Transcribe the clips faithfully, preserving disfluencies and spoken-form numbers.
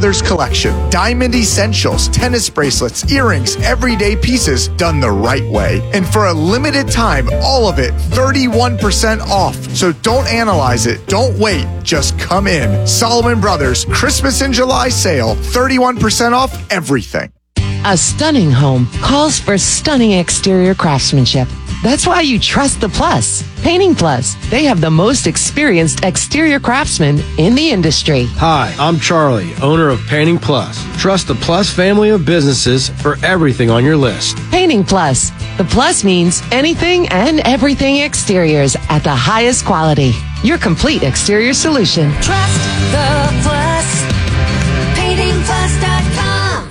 Brothers collection. Diamond essentials, tennis bracelets, earrings, everyday pieces done the right way. And for a limited time, all of it thirty-one percent off. So don't analyze it. Don't wait. Just come in. Solomon Brothers Christmas in July sale. thirty-one percent off everything. A stunning home calls for stunning exterior craftsmanship. That's why you trust the Plus. Painting Plus. They have the most experienced exterior craftsmen in the industry. Hi, I'm Charlie, owner of Painting Plus. Trust the Plus family of businesses for everything on your list. Painting Plus. The Plus means anything and everything exteriors at the highest quality. Your complete exterior solution. Trust the Plus. Painting Plus dot com.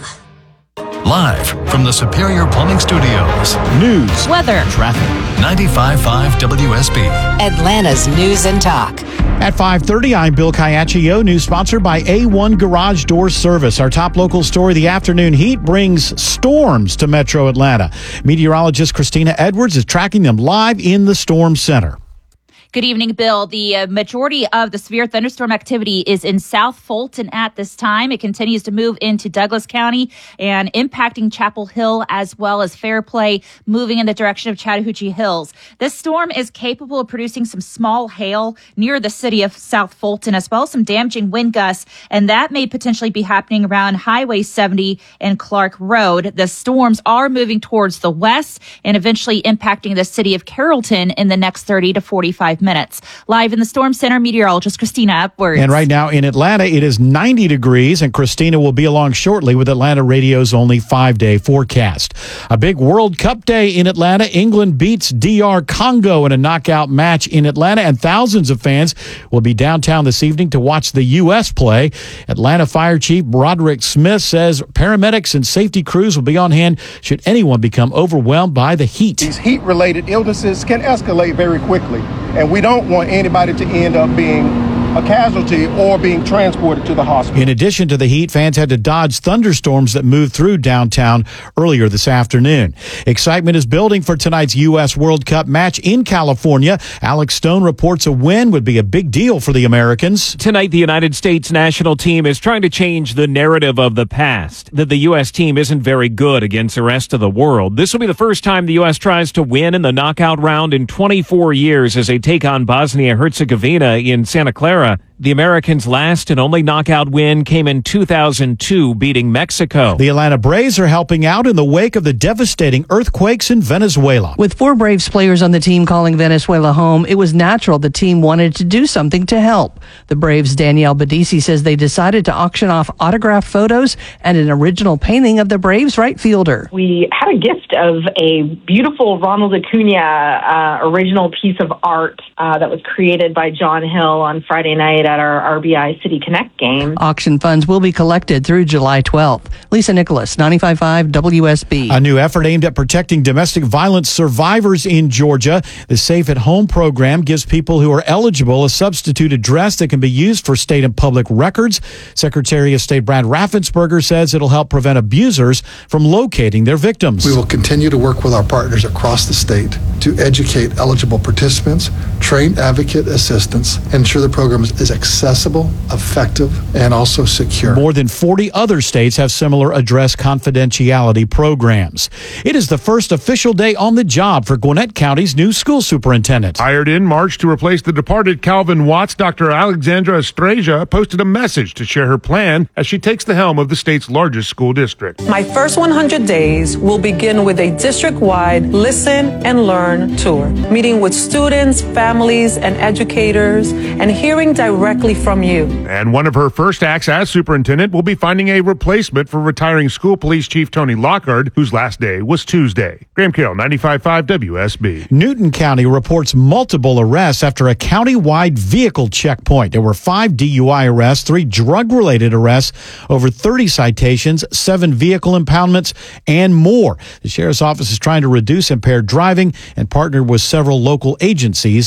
Live from the Superior Plumbing Studios. News, weather, traffic. ninety-five point five W S B. Atlanta's News and Talk. At five thirty, I'm Bill Caiaccio. News sponsored by A one Garage Door Service. Our top local story, the afternoon heat brings storms to Metro Atlanta. Meteorologist Christina Edwards is tracking them live in the Storm Center. Good evening, Bill. The uh, majority of the severe thunderstorm activity is in South Fulton at this time. It continues to move into Douglas County and impacting Chapel Hill as well as Fairplay, moving in the direction of Chattahoochee Hills. This storm is capable of producing some small hail near the city of South Fulton, as well as some damaging wind gusts, and that may potentially be happening around Highway seventy and Clark Road. The storms are moving towards the west and eventually impacting the city of Carrollton in the next thirty to forty-five minutes. Live in the Storm Center, meteorologist Christina Edwards. And right now in Atlanta, it is ninety degrees, and Christina will be along shortly with Atlanta Radio's only five-day forecast. A big World Cup day in Atlanta. England beats D R Congo in a knockout match in Atlanta, and thousands of fans will be downtown this evening to watch the U S play. Atlanta Fire Chief Broderick Smith says paramedics and safety crews will be on hand should anyone become overwhelmed by the heat. These heat-related illnesses can escalate very quickly, and we don't want anybody to end up being a casualty or being transported to the hospital. In addition to the heat, fans had to dodge thunderstorms that moved through downtown earlier this afternoon. Excitement is building for tonight's U S World Cup match in California. Alex Stone reports a win would be a big deal for the Americans. Tonight, the United States national team is trying to change the narrative of the past, that the U S team isn't very good against the rest of the world. This will be the first time the U S tries to win in the knockout round in twenty-four years as they take on Bosnia-Herzegovina in Santa Clara. The Americans' last and only knockout win came in two thousand two, beating Mexico. The Atlanta Braves are helping out in the wake of the devastating earthquakes in Venezuela. With four Braves players on the team calling Venezuela home, it was natural the team wanted to do something to help. The Braves' Danielle Badisi says they decided to auction off autographed photos and an original painting of the Braves right fielder. We had a gift of a beautiful Ronald Acuna uh, original piece of art uh, that was created by John Hill on Friday night at our R B I City Connect game. Auction funds will be collected through July twelfth. Lisa Nicholas, ninety-five point five W S B. A new effort aimed at protecting domestic violence survivors in Georgia. The Safe at Home program gives people who are eligible a substitute address that can be used for state and public records. Secretary of State Brad Raffensperger says it'll help prevent abusers from locating their victims. We will continue to work with our partners across the state to educate eligible participants, train advocate assistants, and ensure the program is accessible, effective, and also secure. More than forty other states have similar address confidentiality programs. It is the first official day on the job for Gwinnett County's new school superintendent. Hired in March to replace the departed Calvin Watts, Doctor Alexandra Estrasia posted a message to share her plan as she takes the helm of the state's largest school district. My first one hundred days will begin with a district-wide listen and learn tour, meeting with students, families, and educators, and hearing directly from you. And one of her first acts as superintendent will be finding a replacement for retiring school police chief Tony Lockhart, whose last day was Tuesday. Graham Carroll, ninety-five point five W S B. Newton County reports multiple arrests after a county-wide vehicle checkpoint. There were five D U I arrests, three drug-related arrests, over thirty citations, seven vehicle impoundments, and more. The sheriff's office is trying to reduce impaired driving and partnered with several local agencies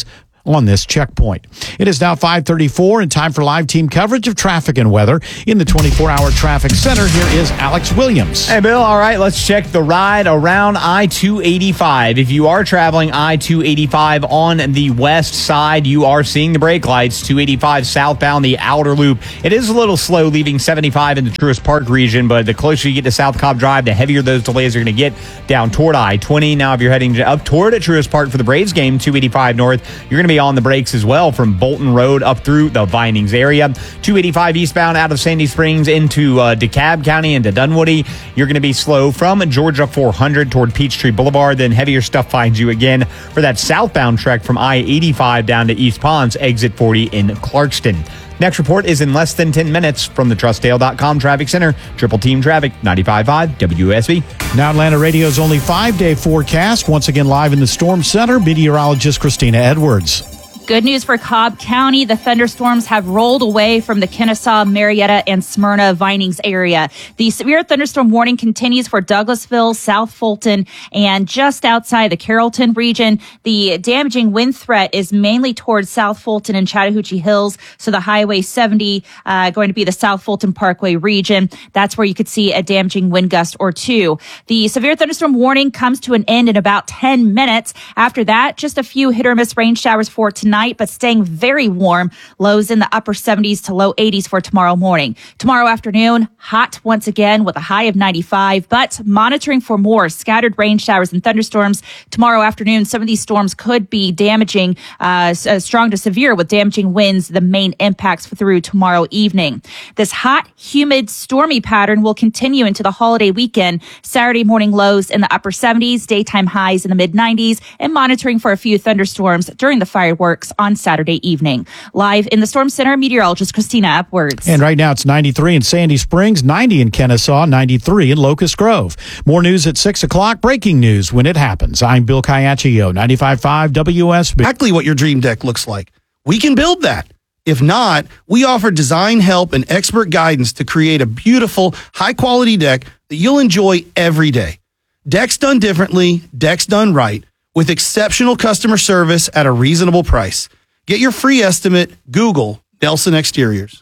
on this checkpoint. It is now five thirty-four and time for live team coverage of traffic and weather. In the twenty-four hour traffic center, here is Alex Williams. Hey, Bill. All right, let's check the ride around I two eighty-five. If you are traveling I two eighty-five on the west side, you are seeing the brake lights. two eighty-five southbound, the outer loop. It is a little slow leaving seventy-five in the Truist Park region, but the closer you get to South Cobb Drive, the heavier those delays are going to get down toward I twenty. Now, if you're heading up toward at Truist Park for the Braves game, two eighty-five north, you're going to be on the brakes as well from Bolton Road up through the Vinings area. two eighty-five eastbound out of Sandy Springs into uh, DeKalb County into Dunwoody. You're going to be slow from Georgia four hundred toward Peachtree Boulevard. Then heavier stuff finds you again for that southbound trek from I eighty-five down to East Ponce, exit forty in Clarkston. Next report is in less than ten minutes from the Trustdale dot com Traffic Center. Triple Team Traffic, ninety-five point five W S B. Now Atlanta Radio's only five-day forecast. Once again live in the Storm Center, meteorologist Christina Edwards. Good news for Cobb County. The thunderstorms have rolled away from the Kennesaw, Marietta, and Smyrna Vinings area. The severe thunderstorm warning continues for Douglasville, South Fulton, and just outside the Carrollton region. The damaging wind threat is mainly towards South Fulton and Chattahoochee Hills. So the Highway seventy, uh, going to be the South Fulton Parkway region. That's where you could see a damaging wind gust or two. The severe thunderstorm warning comes to an end in about ten minutes. After that, just a few hit or miss rain showers for tonight, but staying very warm. Lows in the upper seventies to low eighties for tomorrow morning. Tomorrow afternoon, hot once again with a high of ninety-five, but monitoring for more scattered rain showers and thunderstorms. Tomorrow afternoon, some of these storms could be damaging, uh, strong to severe with damaging winds, the main impacts through tomorrow evening. This hot, humid, stormy pattern will continue into the holiday weekend. Saturday morning lows in the upper seventies, daytime highs in the mid nineties, and monitoring for a few thunderstorms during the fireworks on Saturday evening. Live in the Storm Center, meteorologist Christina Edwards. And right now it's ninety-three in Sandy Springs, ninety in Kennesaw, ninety-three in Locust Grove. More news at six o'clock. Breaking news when it happens. I'm Bill Caiaccio, ninety-five point five W S B. Exactly what your dream deck looks like. We can build that. If not, we offer design help and expert guidance to create a beautiful, high-quality deck that you'll enjoy every day. Decks done differently, decks done right, with exceptional customer service at a reasonable price. Get your free estimate. Google Nelson Exteriors.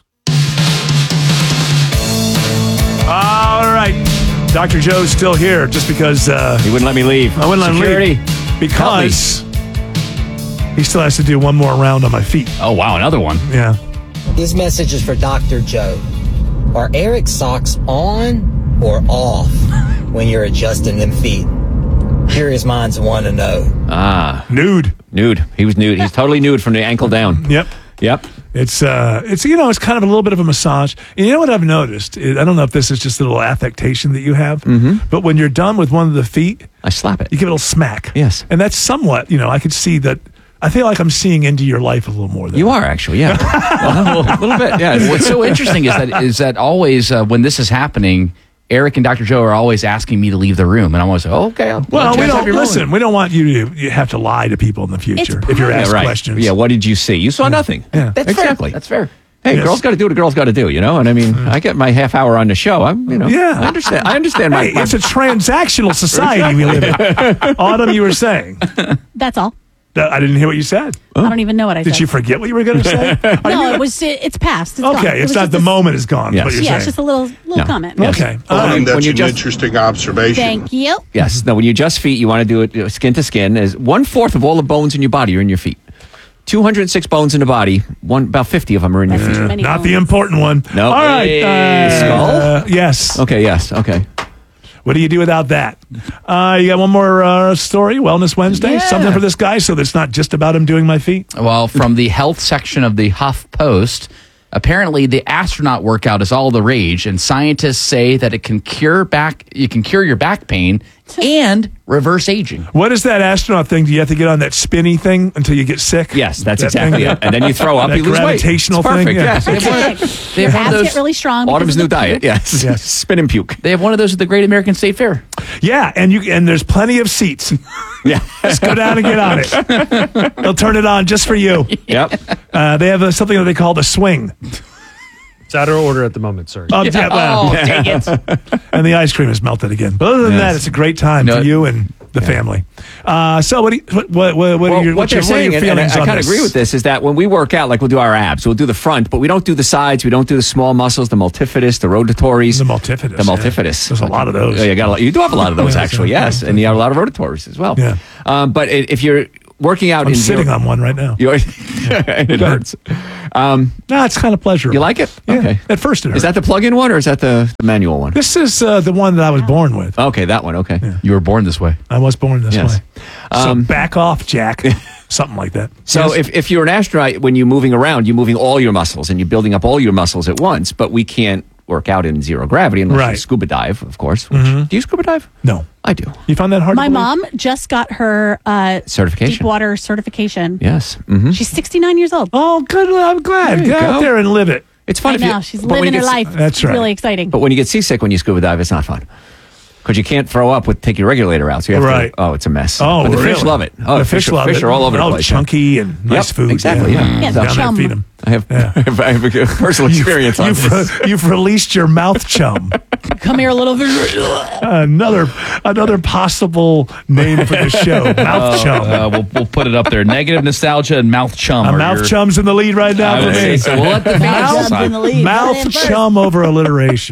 All right. Doctor Joe's still here just because... Uh, he wouldn't let me leave. I wouldn't let Security. him leave. Because he still has to do one more round on my feet. Oh, wow. Another one. Yeah. This message is for Doctor Joe. Are Eric's socks on or off when you're adjusting them feet? Curious minds want to know. Ah. Nude. Nude. He was nude. He's totally nude from the ankle down. Yep. Yep. It's, uh, it's you know, it's kind of a little bit of a massage. And you know what I've noticed? I don't know if this is just a little affectation that you have, mm-hmm. but when you're done with one of the feet, I slap it. You give it a little smack. Yes. And that's somewhat, you know, I could see that. I feel like I'm seeing into your life a little more than you are, actually, yeah. well, a little bit, yeah. What's so interesting is that is that always uh, when this is happening, Eric and Doctor Joe are always asking me to leave the room, and I'm always like, oh, okay. I'll, well, I'll we don't listen. Moment. We don't want you to you have to lie to people in the future if you're asked yeah, right. questions. Yeah, what did you see? You saw yeah. nothing. Yeah, that's exactly. Fair. That's fair. Hey, yes. girls got to do what a girl's got to do, you know. And I mean, mm. I get my half hour on the show. I'm, you know, yeah, I understand. I understand. Hey, my, it's a transactional society we live in. Autumn, you were saying. That's all. I didn't hear what you said. I don't even know what I Did said. Did you forget what you were going to say? no, it was. It's past. It's okay, gone. it's it not the a, moment is gone. Yes. What you're yeah, saying. it's just a little little no. comment. Yes. Okay. I think Um, that's an just, interesting observation. Thank you. Yes. Now, when you adjust feet, you want to do it you know, skin to skin. Is one fourth of all the bones in your body are in your feet. two hundred six bones in the body. One about fifty of them are in your That's feet. many Not bones. the important one. No. All right. Hey. Uh, Skull? Uh, yes. Okay. Yes. Okay. What do you do without that? Uh, you got one more uh, story, Wellness Wednesday? Yeah. Something for this guy so that it's not just about him doing my feet? Well, from the health section of the Huff Post, apparently the astronaut workout is all the rage, and scientists say that it can cure back. You can cure your back pain and reverse aging. What is that astronaut thing? Do you have to get on that spinny thing until you get sick? Yes, that's That exactly thing? it. And then you throw up, That you lose weight. gravitational It's perfect. thing? Yeah. Yes. They have one of- Your they have one abs of those. get really strong. Autumn's because new of the diet. puke. Yes. Yes. Spin and puke. They have one of those at the Great American State Fair. Yeah, and you and there's plenty of seats. Yeah. Just go down and get on it. They'll turn it on just for you. Yep. Uh, they have a, something that they call the swing. It's out of order at the moment, sir. Oh, yeah, well, Oh, dang it. and the ice cream is melted again. But other than Yes. that, it's a great time No. for you and the Yeah. family. Uh, so what? Do you, what? What? What, what Well, are your, what what's they're your, what are saying, your and- and feelings I on kind of this? agree with this, is that when we work out, like we'll do our abs, we'll do the front, but we don't do the sides. We don't do the small muscles, the multifidus, the rotatories. The multifidus. The multifidus. Yeah. There's a lot of those. Yeah, you got a lot. You do have a lot of those, Yeah, actually. yeah. Yes, and you have a lot of rotatories as well. Yeah. Um, but i- if you're working out, I'm in sitting zero- on one right now. You're, it hurts. Um, no, it's kind of pleasurable. You like it? Yeah. Okay. At first, it hurt. Is that the plug-in one or is that the, the manual one? This is uh, the one that I was born with. Okay, that one. Okay. You were born this way. I was born this Yes. way. So Um, back off, Jack. Something like that. So Yes? if, if you're an astronaut, when you're moving around, you're moving all your muscles and you're building up all your muscles at once, but we can't work out in zero gravity unless you Right. scuba dive, of course. Which, Mhm. Do you scuba dive? No. I do. You found that hard? My to believe? mom just got her uh, Certification. deep water certification. Yes. Mm-hmm. She's sixty-nine years old. Oh, good. I'm glad. There you Get out go. there and live it. It's fun I if you. know. She's but when living you her get- life. That's It's right. really exciting. But when you get seasick when you scuba dive, it's not fun. Because you can't throw up with take your regulator out. So you have Right. to. Oh, it's a mess. Oh, but the really? fish love it. Oh, the fish, love fish it. are all over They're the all place. chunky and nice Yep, food. exactly, yeah. Yeah, Down there, chum. feed 'em. I have, I have a personal experience on you've, this. you've released your mouth chum. Come here a little bit. another another possible name for the show. Mouth chum. Uh, we'll, we'll put it up there. Negative nostalgia and mouth chum. Uh, are mouth your- chum's in the lead right now I for would say me. so. We'll let the fans mouth decide. in the lead. mouth Put it in first. chum over alliteration.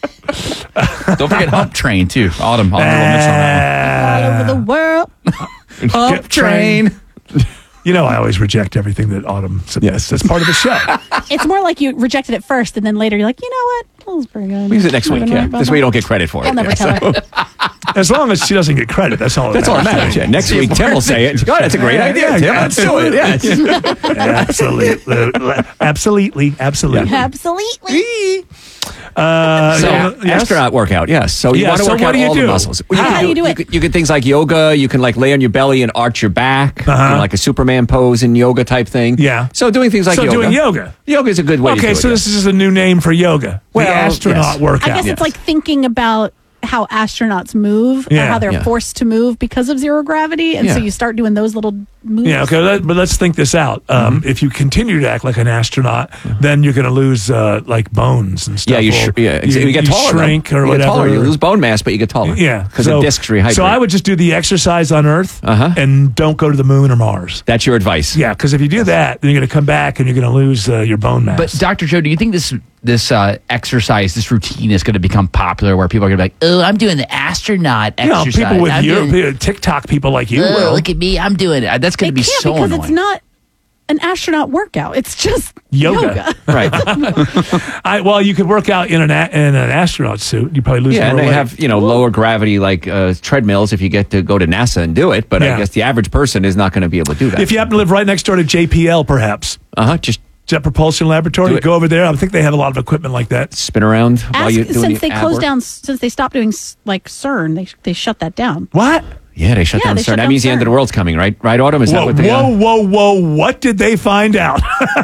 Don't forget Hump Train too. Autumn. Autumn will miss on that All over the world. one. Hump Train. You know, I always reject everything that Autumn submits. That's part of the show. It's more like you rejected it first, and then later you're like, you know what? That was pretty good. We use it next week. Yeah, this way you don't get credit for it. I'll never Yeah, tell her. so- As long as she doesn't get credit, that's all. That's all that matters. Yeah. Next week, Tim will say it. God, that's a great idea. Yeah, Tim. yeah, Let's do it. Yes. absolutely, absolutely, absolutely. Absolutely. Uh, So, yeah, yes? astronaut workout, yes. So you Yeah, want to so work what out do you all do? the muscles. Well, How do you do you it? Could, you could things like yoga. You can like lay on your belly and arch your back, Uh-huh. you know, like a Superman pose in yoga type thing. Yeah. So doing things like so yoga. doing yoga. Yoga is a good way to do Okay, it. so yeah. this is just a new name for yoga. Well, the astronaut yes. workout. I guess it's like thinking about how astronauts move, Yeah. or how they're Yeah. forced to move because of zero gravity, and so Yeah. you start doing those little moves. Yeah, okay, let, but let's think this out. Um, Mm-hmm. If you continue to act like an astronaut, then you're going to lose uh, like bones and stuff. Yeah, you, Well, sh- yeah, exactly. you, get taller. though. shrink or you whatever. Get taller. You lose bone mass, but you get taller. Yeah, because so, the discs rehydrate. So I would just do the exercise on Earth Uh-huh. and don't go to the moon or Mars. That's your advice. Yeah, because if you do that, then you're going to come back and you're going to lose uh, your bone mass. But Doctor Joe, do you think this this uh, exercise, this routine, is going to become popular where people are going to be like, "Oh, I'm doing the astronaut you know, exercise." people with I'm Europe, doing, TikTok people like you "Oh, will. look at me, I'm doing it." That's going They to be can't so because annoying. it's not an astronaut workout. It's just Yoga. yoga. Right. I, well, you could work out in an a, in an astronaut suit. You probably lose. Yeah, and more they weight. have you know lower gravity like uh, treadmills if you get to go to NASA and do it. But Yeah. I guess the average person is not going to be able to do that. If you happen to live right next door to J P L, perhaps uh huh, just Jet Propulsion Laboratory, Do you it. go over there. I think they have a lot of equipment like that. spin around while Ask, you're doing since your they ab closed work. down, since they stopped doing s- like CERN, they they shut that down. What? Yeah, they shut Yeah, down they CERN. shut That down means the end of CERN. the world's coming, right? Right, Autumn? Is that Whoa, what they? whoa, whoa, whoa! What did they find out?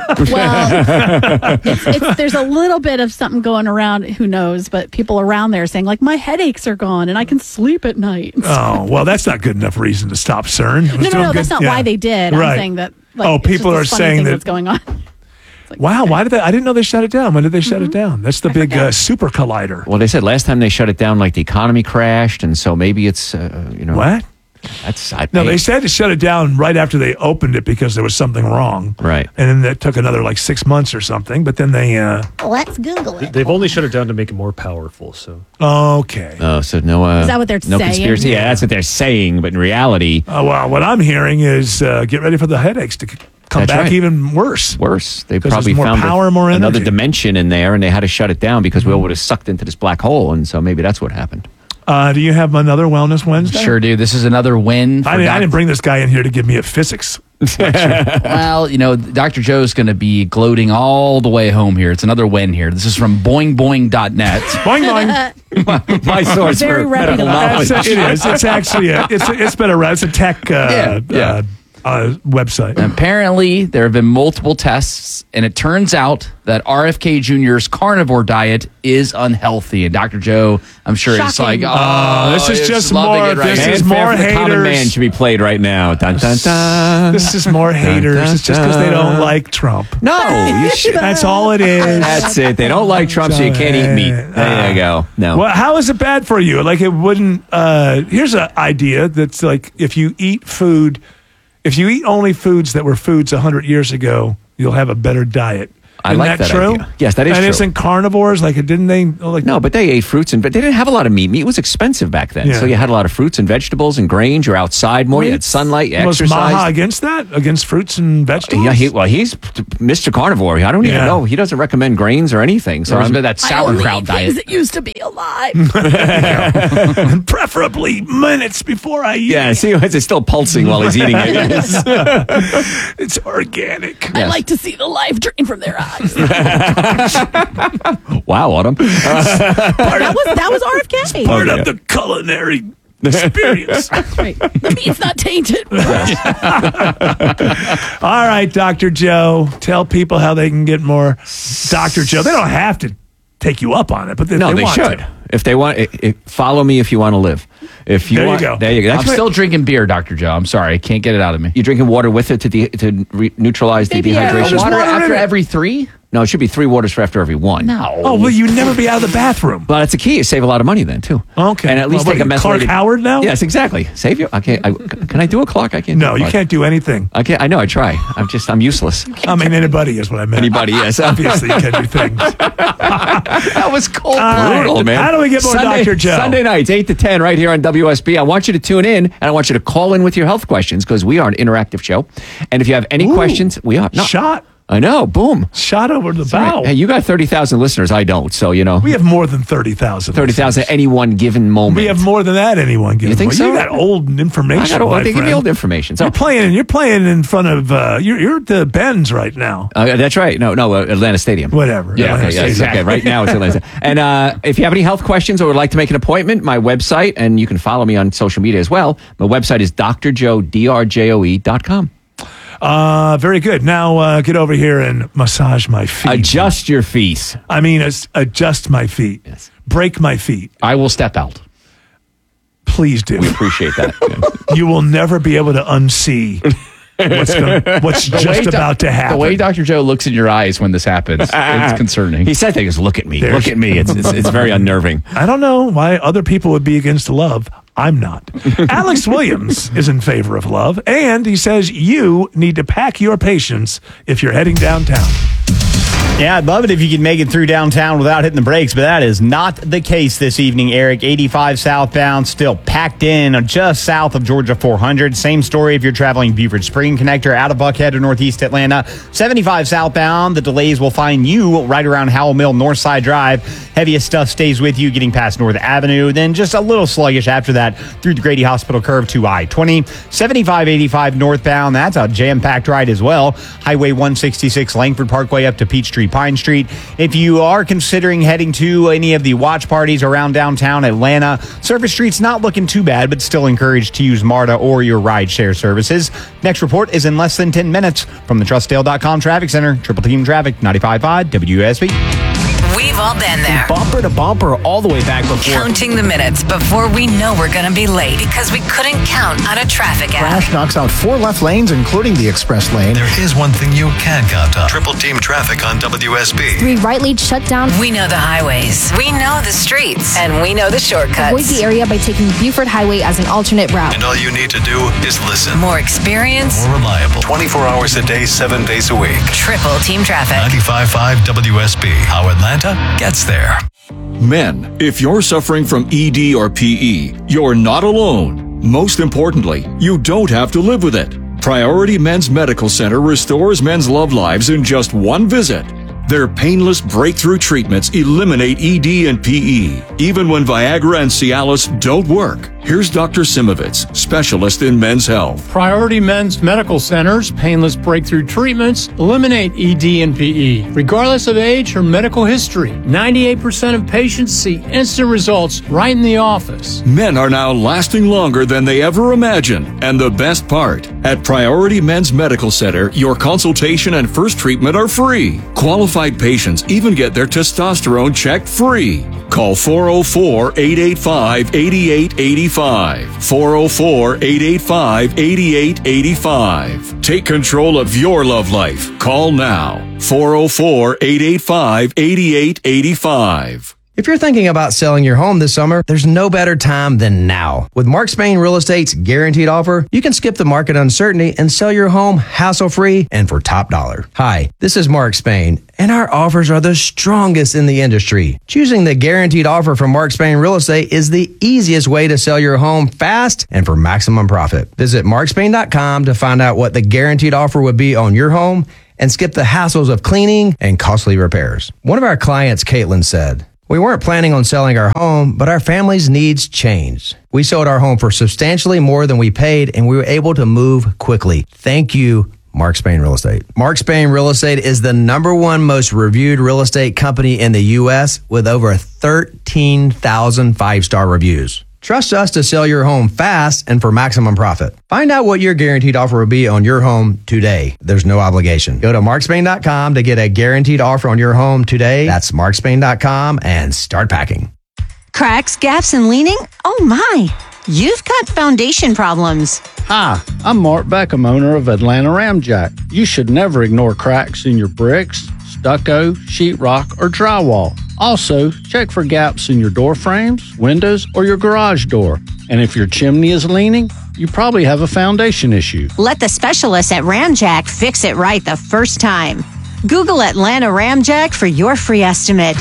Well, it's, it's, there's a little bit of something going around. Who knows? But people around there are saying like, my headaches are gone and I can sleep at night. Oh, well, that's not good enough reason to stop CERN. It was no, no, doing no. good- That's not yeah. why they did. Right. I'm saying that. Like, Oh, it's people just are a funny saying thing that- that's going on. Wow, why did they? I didn't know they shut it down. When did they shut Mm-hmm. it down? That's the big uh, super collider. Well, they said last time they shut it down, like the economy crashed, and so maybe it's uh, you know What? That's I No, paid- they said to shut it down right after they opened it because there was something wrong. Right. And then that took another like six months or something. But then they, uh, Let's Google it. They've only shut it down to make it more powerful. So okay. Oh, so no. Uh, Is that what they're no saying? conspiracy? Yeah, that's what they're saying. But in reality, Oh, well, what I'm hearing is uh, get ready for the headaches to c- come That's back right. even worse. worse. They 'Cause probably there's more found a- power, more another energy. dimension in there, and they had to shut it down because we all would have sucked into this black hole, and so maybe that's what happened. Uh, do you have another Wellness Wednesday? Sure do. This is another win. For I, didn't, I Doc- didn't bring this guy in here to give me a physics lecture. Well, you know, Doctor Joe's going to be gloating all the way home here. It's another win here. This is from boing boing dot net. boing boing. My source Very for medical reputable. knowledge. It's, it is. It's actually a, it's it's been a it's a tech uh, Yeah, yeah. Uh, uh, website. Apparently, there have been multiple tests, and it turns out that R F K Junior's carnivore diet is unhealthy. And Doctor Joe, I'm sure, is like, oh, Oh, this is it's just loving more- it right this now. is Fanfare more for the Common haters. Man should be played right now. Dun, dun, dun. This is more haters. dun, It's just because they don't like Trump. No, you should. That's all it is. That's it. They don't like Trump, so you can't eat meat. There you go. No. Well, how is it bad for you? Like it wouldn't. Uh, here's an idea that's like if you eat food, if you eat only foods that were foods a hundred years ago, you'll have a better diet. I Isn't like that, that true? idea. Yes, that is and true. isn't carnivores like didn't they like No, but they ate fruits and but they didn't have a lot of meat. Meat was expensive back then, Yeah. so you had a lot of fruits and vegetables and grains. You're outside more. You had sunlight. You Was exercised. Maha against that? Against fruits and vegetables? Yeah, he, well, he's Mister Carnivore. I don't even Yeah. know. He doesn't recommend grains or anything. So There was I'm, that I only sauerkraut eat things diet. that used to be alive. And preferably minutes before I eat. yeah, see, it's still pulsing while he's eating it. It's organic. I like to see the life drain from their eyes. Wow, Autumn. that was that was R F K. Part Oh, yeah. of the culinary experience. Right. The meat's not tainted. All right, Doctor Joe, tell people how they can get more Doctor Joe. They don't have to take you up on it, but if no, they, they want should. to. If they want, it, it, follow me if you want to live. If you There you want, go. There you go. That's I'm what- still drinking beer, Doctor Joe. I'm sorry. I can't get it out of me. You're drinking water with it to de- to re- neutralize the Maybe, uh, dehydration. Just Water water in after it. every three? No, it should be three waters for after every one. No. Oh, well, you never be out of the bathroom. Well, that's the key. You save a lot of money then too. Okay. and at least Well, take a what, methylated. Clark Howard now? Yes, exactly. Save you. Okay, I, can I do a clock? I can't. do No, a you clock. can't do anything. I can't. I know. I try. I'm just. I'm useless. I mean, anybody is what I meant. Anybody, yes. Obviously, you can do things. That was cold, All right. brutal, man. How do we get more Sunday, Doctor Joe? Sunday nights, eight to ten, right here on W S B. I want you to tune in, and I want you to call in with your health questions because we are an interactive show. And if you have any Ooh, questions, we are no, Shot. I know. Boom. Shot over the Sorry. bow. Hey, you got thirty thousand listeners. I don't. So you know, We have more than thirty thousand. thirty thousand any one given moment. We have more than that anyone given. You think moment. so? You got old information. I got old, my they give me friend. old information. So You're playing. You're playing in front of. Uh, you're, you're at the Benz right now. Uh, that's right. No, no, uh, Atlanta Stadium. Whatever. Yeah, Atlanta okay, yeah, Stadium. exactly. Right now it's Atlanta. And uh, if you have any health questions or would like to make an appointment, my website, and you can follow me on social media as well. My website is D R Joe, D R J O E dot com. Uh, very good. Now uh, get over here and massage my feet. Adjust your feet. I mean, as- adjust my feet. Yes. Break my feet. I will step out. Please do. We appreciate that. You will never be able to unsee what's, gonna, what's The way just doc- about to happen. The way Doctor Joe looks in your eyes when this happens, it's concerning. He said things, look at me, There's- look at me. It's, it's, it's very unnerving. I don't know why other people would be against love. I'm not. Alex Williams is in favor of love, and he says you need to pack your patience if you're heading downtown. Yeah, I'd love it if you could make it through downtown without hitting the brakes, but that is not the case this evening, Eric. eighty-five southbound, still packed in just south of Georgia four hundred. Same story if you're traveling Buford Spring Connector out of Buckhead or Northeast Atlanta. seventy-five southbound, the delays will find you right around Howell Mill Northside Drive. Heaviest stuff stays with you getting past North Avenue. Then just a little sluggish after that through the Grady Hospital curve to I twenty. seventy-five eighty-five northbound, that's a jam-packed ride as well. Highway one sixty-six Langford Parkway up to Peachtree Pine Street. If you are considering heading to any of the watch parties around downtown Atlanta, Surface Street's not looking too bad, but still encouraged to use MARTA or your ride share services. Next report is in less than ten minutes from the Trustdale dot com Traffic Center. Triple Team Traffic, ninety-five point five W S B. We've all been there. Bumper to bumper all the way back before. Counting the minutes before we know we're going to be late because we couldn't count on a traffic app. Crash knocks out four left lanes, including the express lane. There is one thing you can count on. Triple Team Traffic on W S B. Three right lanes shut down. We know the highways. We know the streets. And we know the shortcuts. Avoid the area by taking Buford Highway as an alternate route. And all you need to do is listen. More experience. More reliable. twenty-four hours a day, seven days a week. Triple Team Traffic. ninety-five point five W S B. How Atlanta gets there. Men, if you're suffering from E D or P E, you're not alone. Most importantly, you don't have to live with it. Priority Men's Medical Center restores men's love lives in just one visit. Their painless breakthrough treatments eliminate E D and P E, even when Viagra and Cialis don't work. Here's Doctor Simovitz, specialist in men's health. Priority Men's Medical Center's painless breakthrough treatments eliminate E D and P E, regardless of age or medical history. ninety-eight percent of patients see instant results right in the office. Men are now lasting longer than they ever imagined. And the best part, at Priority Men's Medical Center, your consultation and first treatment are free. Qualified patients even get their testosterone checked free. Call four oh four, eight eight five, eight eight eight five. four oh four, eight eight five, eight eight eight five. Take control of your love life. Call now. four oh four, eight eight five, eight eight eight five. If you're thinking about selling your home this summer, there's no better time than now. With Mark Spain Real Estate's guaranteed offer, you can skip the market uncertainty and sell your home hassle-free and for top dollar. Hi, this is Mark Spain, and our offers are the strongest in the industry. Choosing the guaranteed offer from Mark Spain Real Estate is the easiest way to sell your home fast and for maximum profit. Visit mark spain dot com to find out what the guaranteed offer would be on your home and skip the hassles of cleaning and costly repairs. One of our clients, Caitlin, said, "We weren't planning on selling our home, but our family's needs changed. We sold our home for substantially more than we paid, and we were able to move quickly. Thank you, Mark Spain Real Estate." Mark Spain Real Estate is the number one most reviewed real estate company in the U S with over thirteen thousand five-star reviews. Trust us to sell your home fast and for maximum profit. Find out what your guaranteed offer will be on your home today. There's no obligation. Go to mark spain dot com to get a guaranteed offer on your home today. That's mark spain dot com and start packing. Cracks, gaps, and leaning? Oh my, you've got foundation problems. Hi, I'm Mark Beckham, owner of Atlanta Ramjack. You should never ignore cracks in your bricks, stucco, sheetrock, or drywall. Also, check for gaps in your door frames, windows, or your garage door. And if your chimney is leaning, you probably have a foundation issue. Let the specialists at Ramjack fix it right the first time. Google Atlanta Ramjack for your free estimate.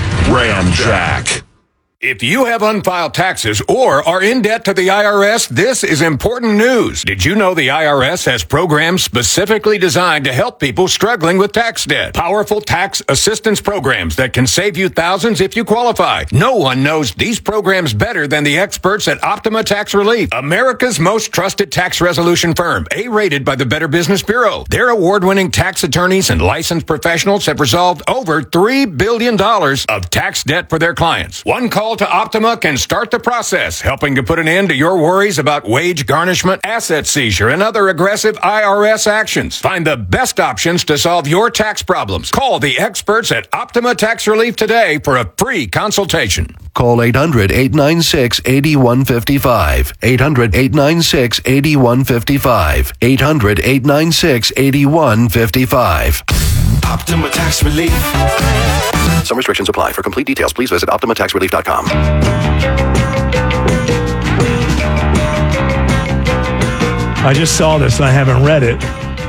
Ramjack. If you have unfiled taxes or are in debt to the I R S, this is important news. Did you know the I R S has programs specifically designed to help people struggling with tax debt? Powerful tax assistance programs that can save you thousands if you qualify. No one knows these programs better than the experts at Optima Tax Relief, America's most trusted tax resolution firm, A-rated by the Better Business Bureau. Their award-winning tax attorneys and licensed professionals have resolved over three billion dollars of tax debt for their clients. One call to Optima can start the process, helping to put an end to your worries about wage garnishment, asset seizure, and other aggressive I R S actions. Find the best options to solve your tax problems. Call the experts at Optima Tax Relief today for a free consultation. Call eight hundred, eight nine six, eight one five five. eight hundred, eight nine six, eight one five five. eight hundred, eight nine six, eight one five five. Optima Tax Relief. Some restrictions apply. For complete details, please visit optima tax relief dot com. I just saw this and I haven't read it.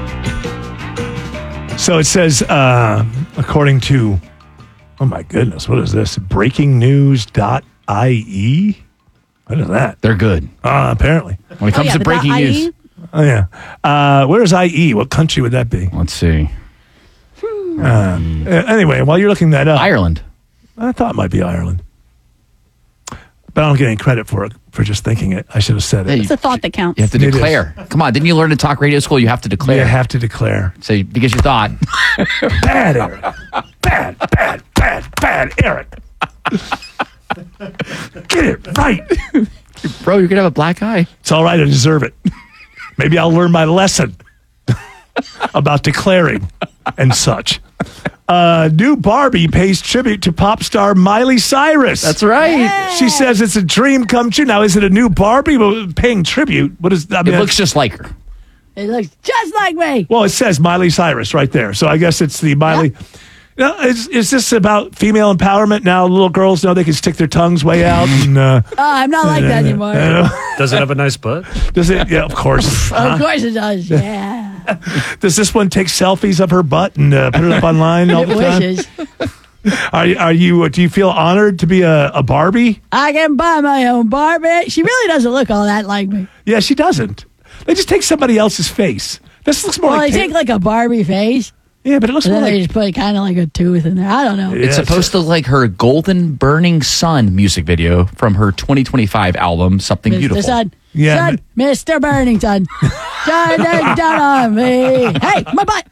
So it says, uh, according to, oh my goodness, what is this? breaking news dot I E? What is that? They're good. Uh, apparently. When it comes oh, yeah, to breaking I E? news. Oh, yeah. Uh, where's I E? What country would that be? Let's see. Uh, anyway, while you're looking that up. Ireland. I thought it might be Ireland. But I don't get any credit for it, for just thinking it. I should have said it. It's a thought that counts. You have to It declare. Come on, didn't you learn to talk radio school? You have to declare. You have to declare. So because you thought. Bad, Eric. Bad, bad, bad, bad, Eric. Get it right. Bro, you're going to have a black eye. It's all right. I deserve it. Maybe I'll learn my lesson about declaring and such. Uh, new Barbie pays tribute to pop star Miley Cyrus. That's right. Yay. She says it's a dream come true. Now, is it a new Barbie well, paying tribute? What is? I mean, it looks just like her. It looks just like me. Well, it says Miley Cyrus right there. So I guess it's the Miley. Yeah. Now, is, is this about female empowerment? Now little girls know they can stick their tongues way out. And, uh, Oh, I'm not like that anymore. Does it have a nice butt? Does it? Yeah, of course. Of course it does. Yeah. Does this one take selfies of her butt and uh, put it up online all It the time? wishes. Are you? Are you? Do you feel honored to be a, a Barbie? I can buy my own Barbie. She really doesn't look all that like me. Yeah, she doesn't. They just take somebody else's face. This looks more Well, like they Kate- take like a Barbie face. Yeah, but it looks and more then like... they just put kind of like a tooth in there. I don't know. It's supposed to look like her Golden Burning Sun music video from her twenty twenty-five album, Something Mister Beautiful. Sun. Yeah, Sun. Mister Burning Sun. Shine down on me. Hey, my butt.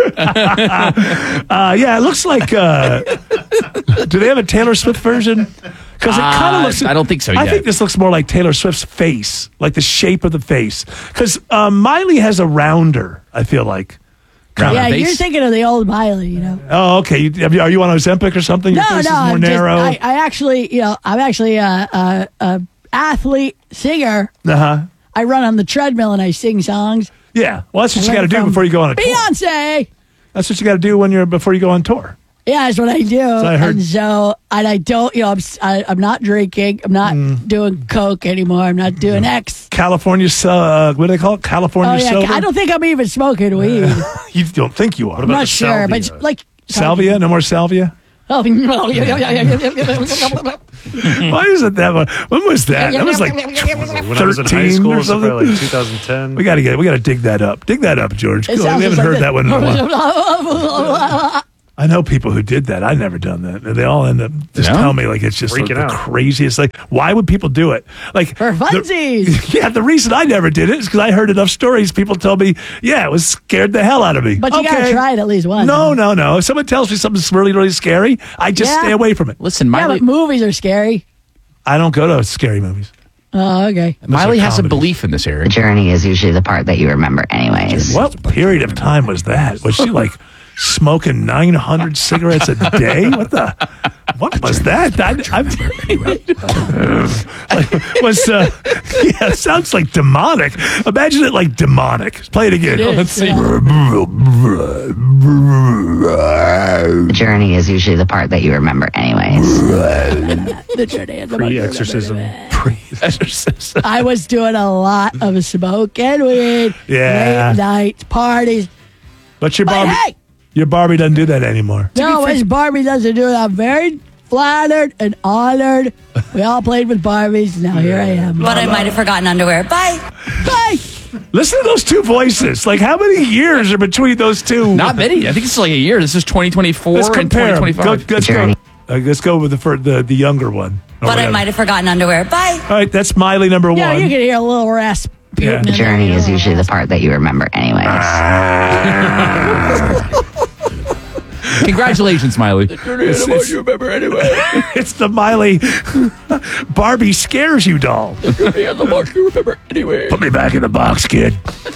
uh, yeah, it looks like... Uh, do they have a Taylor Swift version? Because it kind of Uh, looks... I don't think so I yet. think this looks more like Taylor Swift's face, like the shape of the face. Because um, Miley has a rounder, I feel like. Yeah, you're thinking of the old Miley, you know. Oh, okay. You, have you- are you on Ozempic or something? Your No, face no, is more I'm just, narrow. I, I actually, you know, I'm actually a, a, a athlete singer. uh-huh. I run on the treadmill and I sing songs. Yeah. Well, that's what I you got to learned do from before you go on a tour. Beyonce. That's what you got to do when you're before you go on tour. Yeah, that's what I do. I heard- And so, and I don't, you know, I'm, s- I, am not drinking. I'm not Mm. doing coke anymore. I'm not doing X. California, uh, what do they call it? California Oh yeah, sober? I don't think I'm even smoking weed. You don't think you are. I'm not sure, but it's like Salvia? No more salvia? Oh, Why isn't that one? When was that? That was like When I was in high thirteen school, or so probably something. like two thousand ten. We gotta get. We gotta dig that up. Dig that up, George. It Go. We sounds haven't just heard like that one in a while. while. I know people who did that. I've never done that. And they all end up just No? tell me like it's just like Freaking the out. craziest. Like, why would people do it? Like For funsies. The, yeah, the reason I never did it is because I heard enough stories. People told me, yeah, it was scared the hell out of me. But you gotta Okay. try it at least once. No, no, no. If someone tells me something's really, really scary, I just Yeah. stay away from it. Listen, Yeah, but movies are scary. I don't go to scary movies. Oh, okay. Miley has a comedies. belief in this area. The journey is usually the part that you remember anyways. What period of time was that? Was she like smoking nine hundred cigarettes a day? What the? What was that? I, I, like, was uh, yeah, it sounds like demonic. Imagine it like demonic. Play it again. It is, Let's see. The journey is usually the part that you remember anyways. The journey is the Pre-exorcism. Pre-exorcism. I was doing a lot of smoking weed, Yeah. late nights, parties. But your But Barbie, hey! your Barbie doesn't do that anymore. No, as Barbie doesn't do it. I'm very flattered and honored. We all played with Barbies. Now here I am. But I might have forgotten underwear. Bye. Bye. Listen to those two voices. Like, how many years are between those two? Not many. I think it's like a year. This is twenty twenty-four Let's and compare 'em. Go, twenty twenty-five. let's go. Uh, let's go with the fir- the the younger one. Or But I whatever. might have forgotten underwear. Bye. All right, that's Miley number Yeah, one. you can hear a little rasp. Yeah. The journey is usually the part that you remember anyways. Congratulations, Miley. It's, it's, you remember anyway. It's the Miley Barbie scares you doll. Put me back in the box, kid.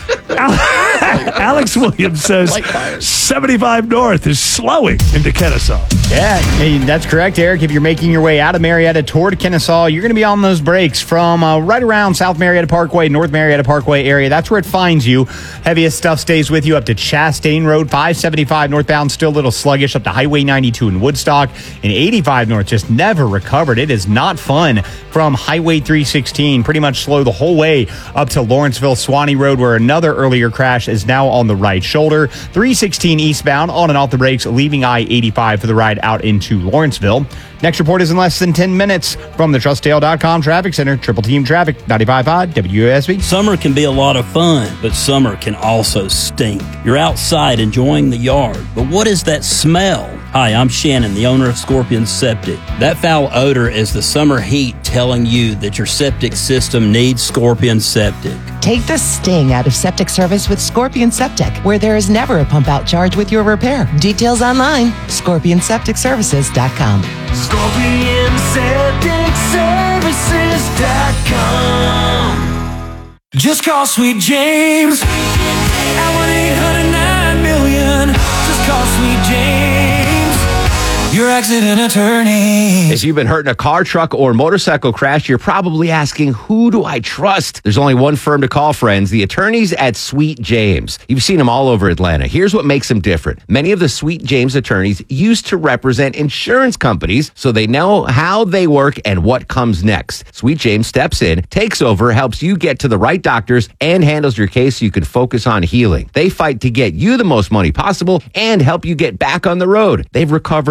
Alex Williams says seventy-five North is slowing into Kennesaw. Yeah, hey, that's correct, Eric. If you're making your way out of Marietta toward Kennesaw, you're going to be on those brakes from uh, right around South Marietta Parkway, North Marietta Parkway area. That's where it finds you. Heaviest stuff stays with you up to Chastain Road, five seventy-five northbound, still a little sluggish up to Highway ninety-two in Woodstock, and eighty-five north just never recovered. It is not fun from Highway three sixteen. Pretty much slow the whole way up to Lawrenceville Swanee Road, where another earlier crash is now on the right shoulder. three sixteen eastbound on and off the brakes, leaving I eighty-five for the ride out into Lawrenceville. Next report is in less than ten minutes from the trust tail dot com Traffic Center. Triple Team Traffic, ninety-five point five W S B. Summer can be a lot of fun, but summer can also stink. You're outside enjoying the yard, but what is that smell? Hi, I'm Shannon, the owner of Scorpion Septic. That foul odor is the summer heat telling you that your septic system needs Scorpion Septic. Take the sting out of septic service with Scorpion Septic, where there is never a pump out charge with your repair. Details online, scorpion septic services dot com. Scorpion Septic Services dot com. Just call Sweet James at one eight hundred nine million. Just call Sweet James, your accident attorney. If you've been hurt in a car, truck, or motorcycle crash, you're probably asking, who do I trust? There's only one firm to call, friends, the attorneys at Sweet James. You've seen them all over Atlanta. Here's what makes them different. Many of the Sweet James attorneys used to represent insurance companies, so they know how they work and what comes next. Sweet James steps in, takes over, helps you get to the right doctors, and handles your case so you can focus on healing. They fight to get you the most money possible and help you get back on the road. They've recovered over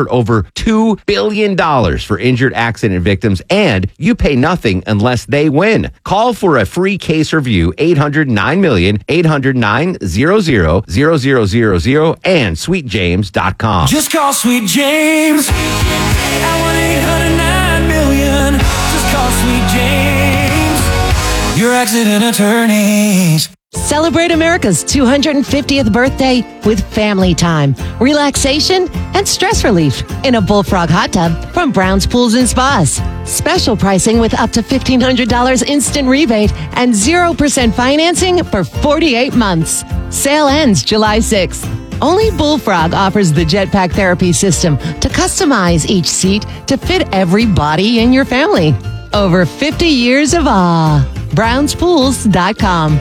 over two billion dollars for injured accident victims, and you pay nothing unless they win. Call for a free case review, eight hundred nine million, eight hundred nine hundred, zero zero zero zero, and sweet james dot com. Just call Sweet James at one eight hundred nine million. Just call Sweet James, your accident attorneys. Celebrate America's two hundred fiftieth birthday with family time, relaxation, and stress relief in a Bullfrog hot tub from Brown's Pools and Spas. Special pricing with up to fifteen hundred dollars instant rebate and zero percent financing for forty-eight months. Sale ends July sixth. Only Bullfrog offers the Jetpack Therapy System to customize each seat to fit every body in your family. Over fifty years of awe. browns pools dot com.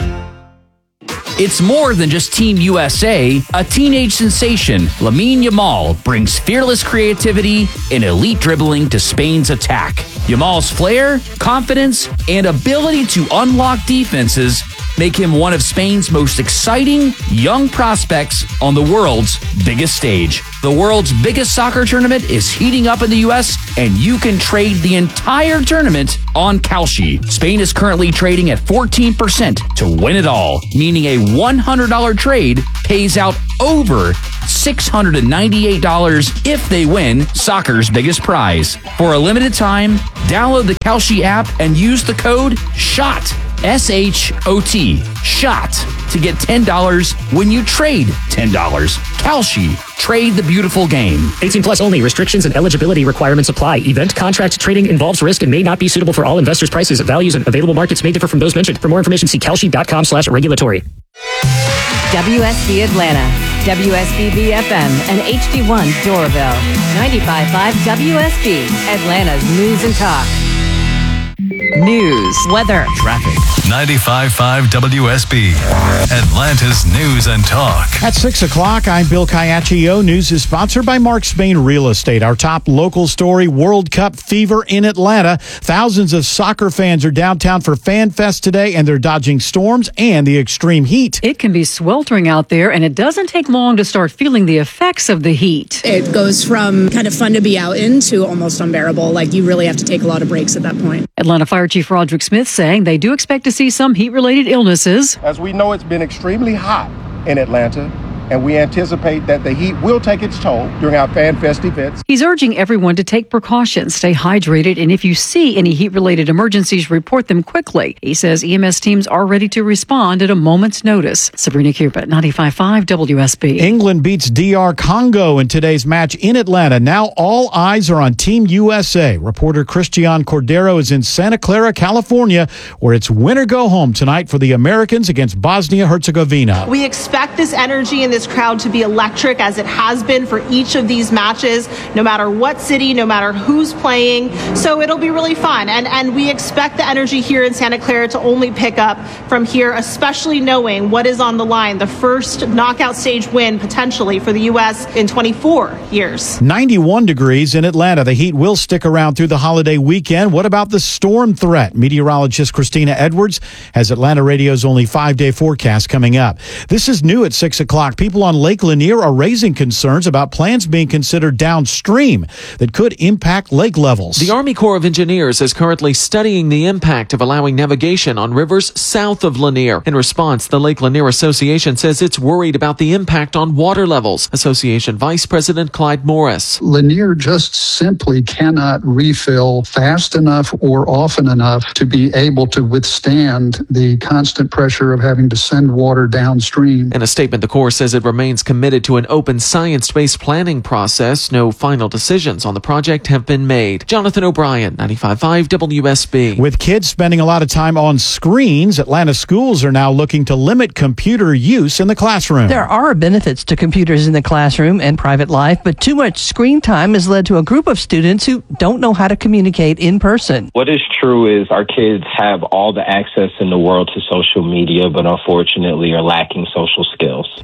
It's more than just Team U S A. A teenage sensation, Lamine Yamal, brings fearless creativity and elite dribbling to Spain's attack. Yamal's flair, confidence, and ability to unlock defenses make him one of Spain's most exciting young prospects on the world's biggest stage. The world's biggest soccer tournament is heating up in the U S, and you can trade the entire tournament on Kalshi. Spain is currently trading at fourteen percent to win it all, meaning a one hundred dollars trade pays out over six hundred ninety-eight dollars if they win soccer's biggest prize. For a limited time, download the Kalshi app and use the code SHOT, S H O T, SHOT, to get ten dollars when you trade ten dollars. Kalshi, trade the beautiful game. eighteen plus only. Restrictions and eligibility requirements apply. Event contract trading involves risk and may not be suitable for all investors. Prices, values, and available markets may differ from those mentioned. For more information, see kalshi.com slash regulatory. W S B Atlanta, W S B B F M, and H D one Doraville. ninety-five point five W S B, Atlanta's news and talk. News, weather, traffic. ninety-five point five W S B, Atlanta's news and talk. At six o'clock, I'm Bill Caiaccio. News is sponsored by Mark Spain Real Estate. Our top local story, World Cup fever in Atlanta. Thousands of soccer fans are downtown for Fan Fest today, and they're dodging storms and the extreme heat. It can be sweltering out there, and it doesn't take long to start feeling the effects of the heat. It goes from kind of fun to be out in to almost unbearable. Like, you really have to take a lot of breaks at that point. Atlanta Fire Chief Roderick Smith saying they do expect to see some heat-related illnesses. As we know, it's been extremely hot in Atlanta, and we anticipate that the heat will take its toll during our Fan Fest events. He's urging everyone to take precautions, stay hydrated, and if you see any heat-related emergencies, report them quickly. He says E M S teams are ready to respond at a moment's notice. Sabrina Cupid, ninety-five point five W S B. England beats D R Congo in today's match in Atlanta. Now all eyes are on Team U S A. Reporter Christian Cordero is in Santa Clara, California, where it's win or go home tonight for the Americans against Bosnia-Herzegovina. We expect this energy in this crowd to be electric, as it has been for each of these matches, no matter what city, no matter who's playing. So it'll be really fun. And, and we expect the energy here in Santa Clara to only pick up from here, especially knowing what is on the line, the first knockout stage win potentially for the U S in twenty-four years. ninety-one degrees in Atlanta. The heat will stick around through the holiday weekend. What about the storm threat? Meteorologist Christina Edwards has Atlanta Radio's only five-day forecast coming up. This is new at six o'clock. People on Lake Lanier are raising concerns about plans being considered downstream that could impact lake levels. The Army Corps of Engineers is currently studying the impact of allowing navigation on rivers south of Lanier. In response, the Lake Lanier Association says it's worried about the impact on water levels. Association Vice President Clyde Morris. Lanier just simply cannot refill fast enough or often enough to be able to withstand the constant pressure of having to send water downstream. In a statement, the Corps says it remains committed to an open science-based planning process. No final decisions on the project have been made. Jonathan O'Brien, ninety-five point five W S B. With kids spending a lot of time on screens, Atlanta schools are now looking to limit computer use in the classroom. There are benefits to computers in the classroom and private life, but too much screen time has led to a group of students who don't know how to communicate in person. What is true is our kids have all the access in the world to social media, but unfortunately are lacking social skills. And school board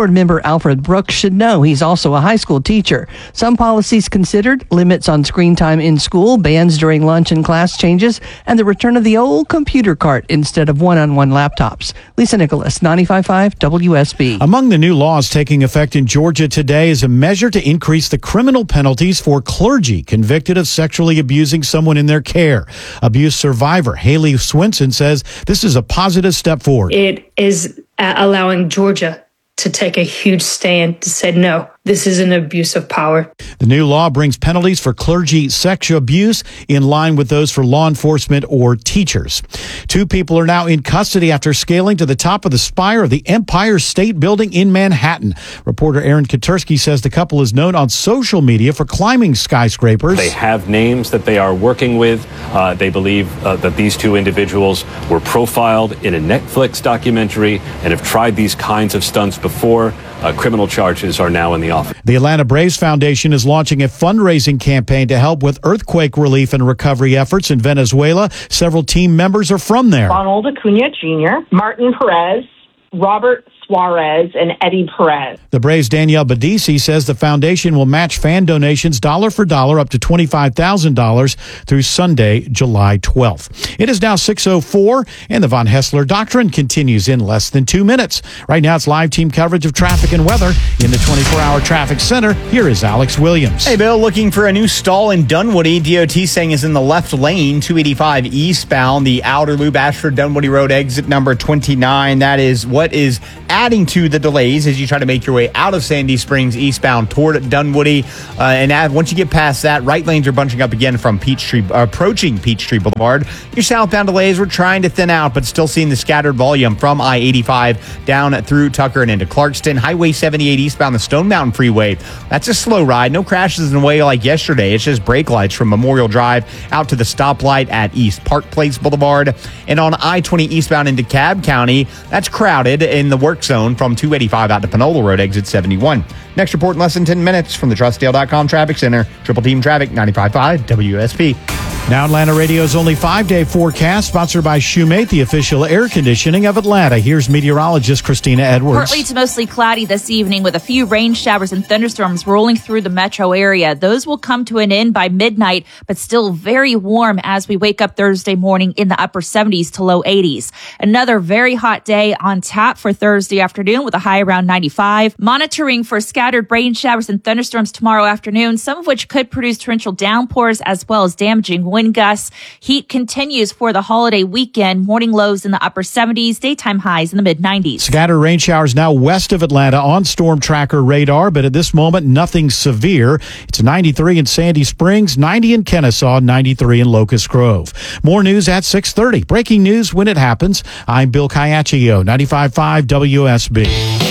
board member Alfred Brooks should know. He's also a high school teacher. Some policies considered: limits on screen time in school, bans during lunch and class changes, and the return of the old computer cart instead of one-on-one laptops. Lisa Nicholas, ninety-five point five W S B. Among the new laws taking effect in Georgia today is a measure to increase the criminal penalties for clergy convicted of sexually abusing someone in their care. Abuse survivor Haley Swinson says this is a positive step forward. It is uh, allowing Georgia to take a huge stand to say, no, this is an abuse of power. The new law brings penalties for clergy sexual abuse in line with those for law enforcement or teachers. Two people are now in custody after scaling to the top of the spire of the Empire State Building in Manhattan. Reporter Aaron Katursky says the couple is known on social media for climbing skyscrapers. They have names that they are working with. Uh, they believe uh, that these two individuals were profiled in a Netflix documentary and have tried these kinds of stunts before. Uh, criminal charges are now in the office. The Atlanta Braves Foundation is launching a fundraising campaign to help with earthquake relief and recovery efforts in Venezuela. Several team members are from there. Ronald Acuna Junior, Martin Perez, Robert Suarez, and Eddie Perez. The Braves' Danielle Badisi says the foundation will match fan donations dollar for dollar up to twenty-five thousand dollars through Sunday, July twelfth. It is now six oh four, and the Von Hessler Doctrine continues in less than two minutes. Right now, it's live team coverage of traffic and weather in the twenty-four hour traffic center. Here is Alex Williams. Hey, Bill, looking for a new stall in Dunwoody. D O T saying is in the left lane, two eighty-five eastbound, the outer loop, Ashford Dunwoody Road, exit number twenty-nine. That is what is adding to the delays as you try to make your way out of Sandy Springs eastbound toward Dunwoody. Uh, and add, once you get past that, right lanes are bunching up again from Peachtree, uh, approaching Peachtree Boulevard. Your southbound delays we're trying to thin out, but still seeing the scattered volume from I eighty-five down through Tucker and into Clarkston. Highway seventy-eight eastbound, the Stone Mountain Freeway. That's a slow ride. No crashes in the way like yesterday. It's just brake lights from Memorial Drive out to the stoplight at East Park Place Boulevard. And on I twenty eastbound into Cobb County, that's crowded in the work zone from two eighty-five out to Panola Road, exit seventy-one. Next report in less than ten minutes from the Trustdale dot com Traffic Center. Triple Team Traffic, ninety-five point five W S P. Now Atlanta Radio's only five-day forecast, sponsored by Shoemate, the official air conditioning of Atlanta. Here's meteorologist Christina Edwards. Partly to mostly cloudy this evening with a few rain showers and thunderstorms rolling through the metro area. Those will come to an end by midnight, but still very warm as we wake up Thursday morning in the upper seventies to low eighties. Another very hot day on tap for Thursday afternoon with a high around ninety-five. Monitoring for scattered rain showers and thunderstorms tomorrow afternoon, some of which could produce torrential downpours as well as damaging wind gusts. Heat continues for the holiday weekend. Morning lows in the upper seventies, daytime highs in the mid nineties. Scattered rain showers now west of Atlanta on Storm Tracker radar, but at this moment, nothing severe. It's ninety-three in Sandy Springs, ninety in Kennesaw, ninety-three in Locust Grove. More news at six thirty. Breaking news when it happens. I'm Bill Caiaccio, ninety-five point five W S B.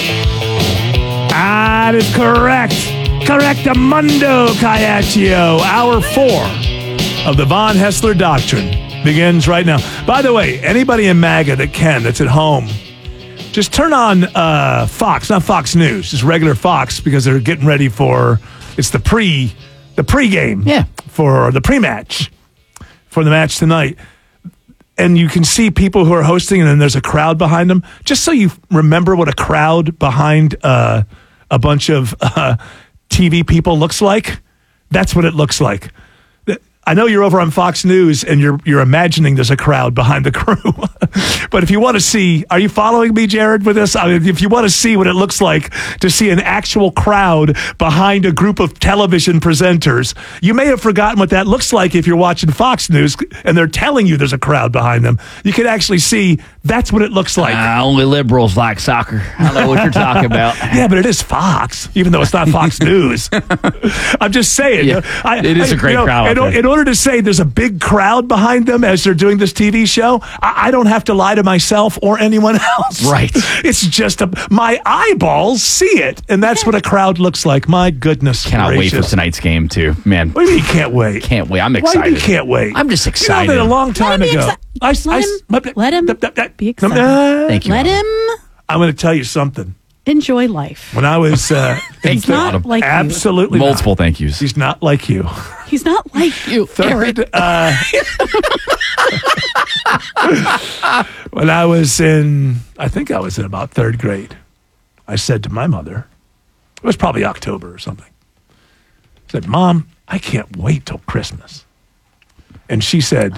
That is correct. Correctamundo, Caiaccio. Hour four of the Von Hessler Doctrine begins right now. By the way, anybody in MAGA that can, that's at home, just turn on uh, Fox, not Fox News, just regular Fox, because they're getting ready for, it's the pre, the pregame yeah. for the pre-match, for the match tonight. And you can see people who are hosting, and then there's a crowd behind them. Just so you remember what a crowd behind uh, a bunch of uh, T V people looks like, that's what it looks like. I know you're over on Fox News and you're you're imagining there's a crowd behind the crew. But if you want to see, are you following me, Jared, with this? I mean, if you want to see what it looks like to see an actual crowd behind a group of television presenters, you may have forgotten what that looks like if you're watching Fox News and they're telling you there's a crowd behind them. You can actually see that's what it looks like. Uh, only liberals like soccer. I know what you're talking about. Yeah, but it is Fox, even though it's not Fox News. I'm just saying. Yeah, I, it is I, a great you know, crowd. In, in order to say there's a big crowd behind them as they're doing this T V show, I, I don't have to lie to myself or anyone else. Right. It's just a, my eyeballs see it, and that's what a crowd looks like. My goodness Cannot gracious. wait for tonight's game, too. Man. What do you mean you can't wait? Can't wait. I'm Why excited. do you can't wait? I'm just excited. You know that a long time let him ago. Exci- I, let, I, him, let him be excited. Thank you. Let him I'm going to tell you something. enjoy life. When I was uh, Thank you, Adam. Like absolutely you. Multiple not. thank yous. He's not like you. He's not like you, Third, Eric. uh, when I was in, I think I was in about third grade. I said to my mother, it was probably October or something. I said, Mom, I can't wait till Christmas. And she said,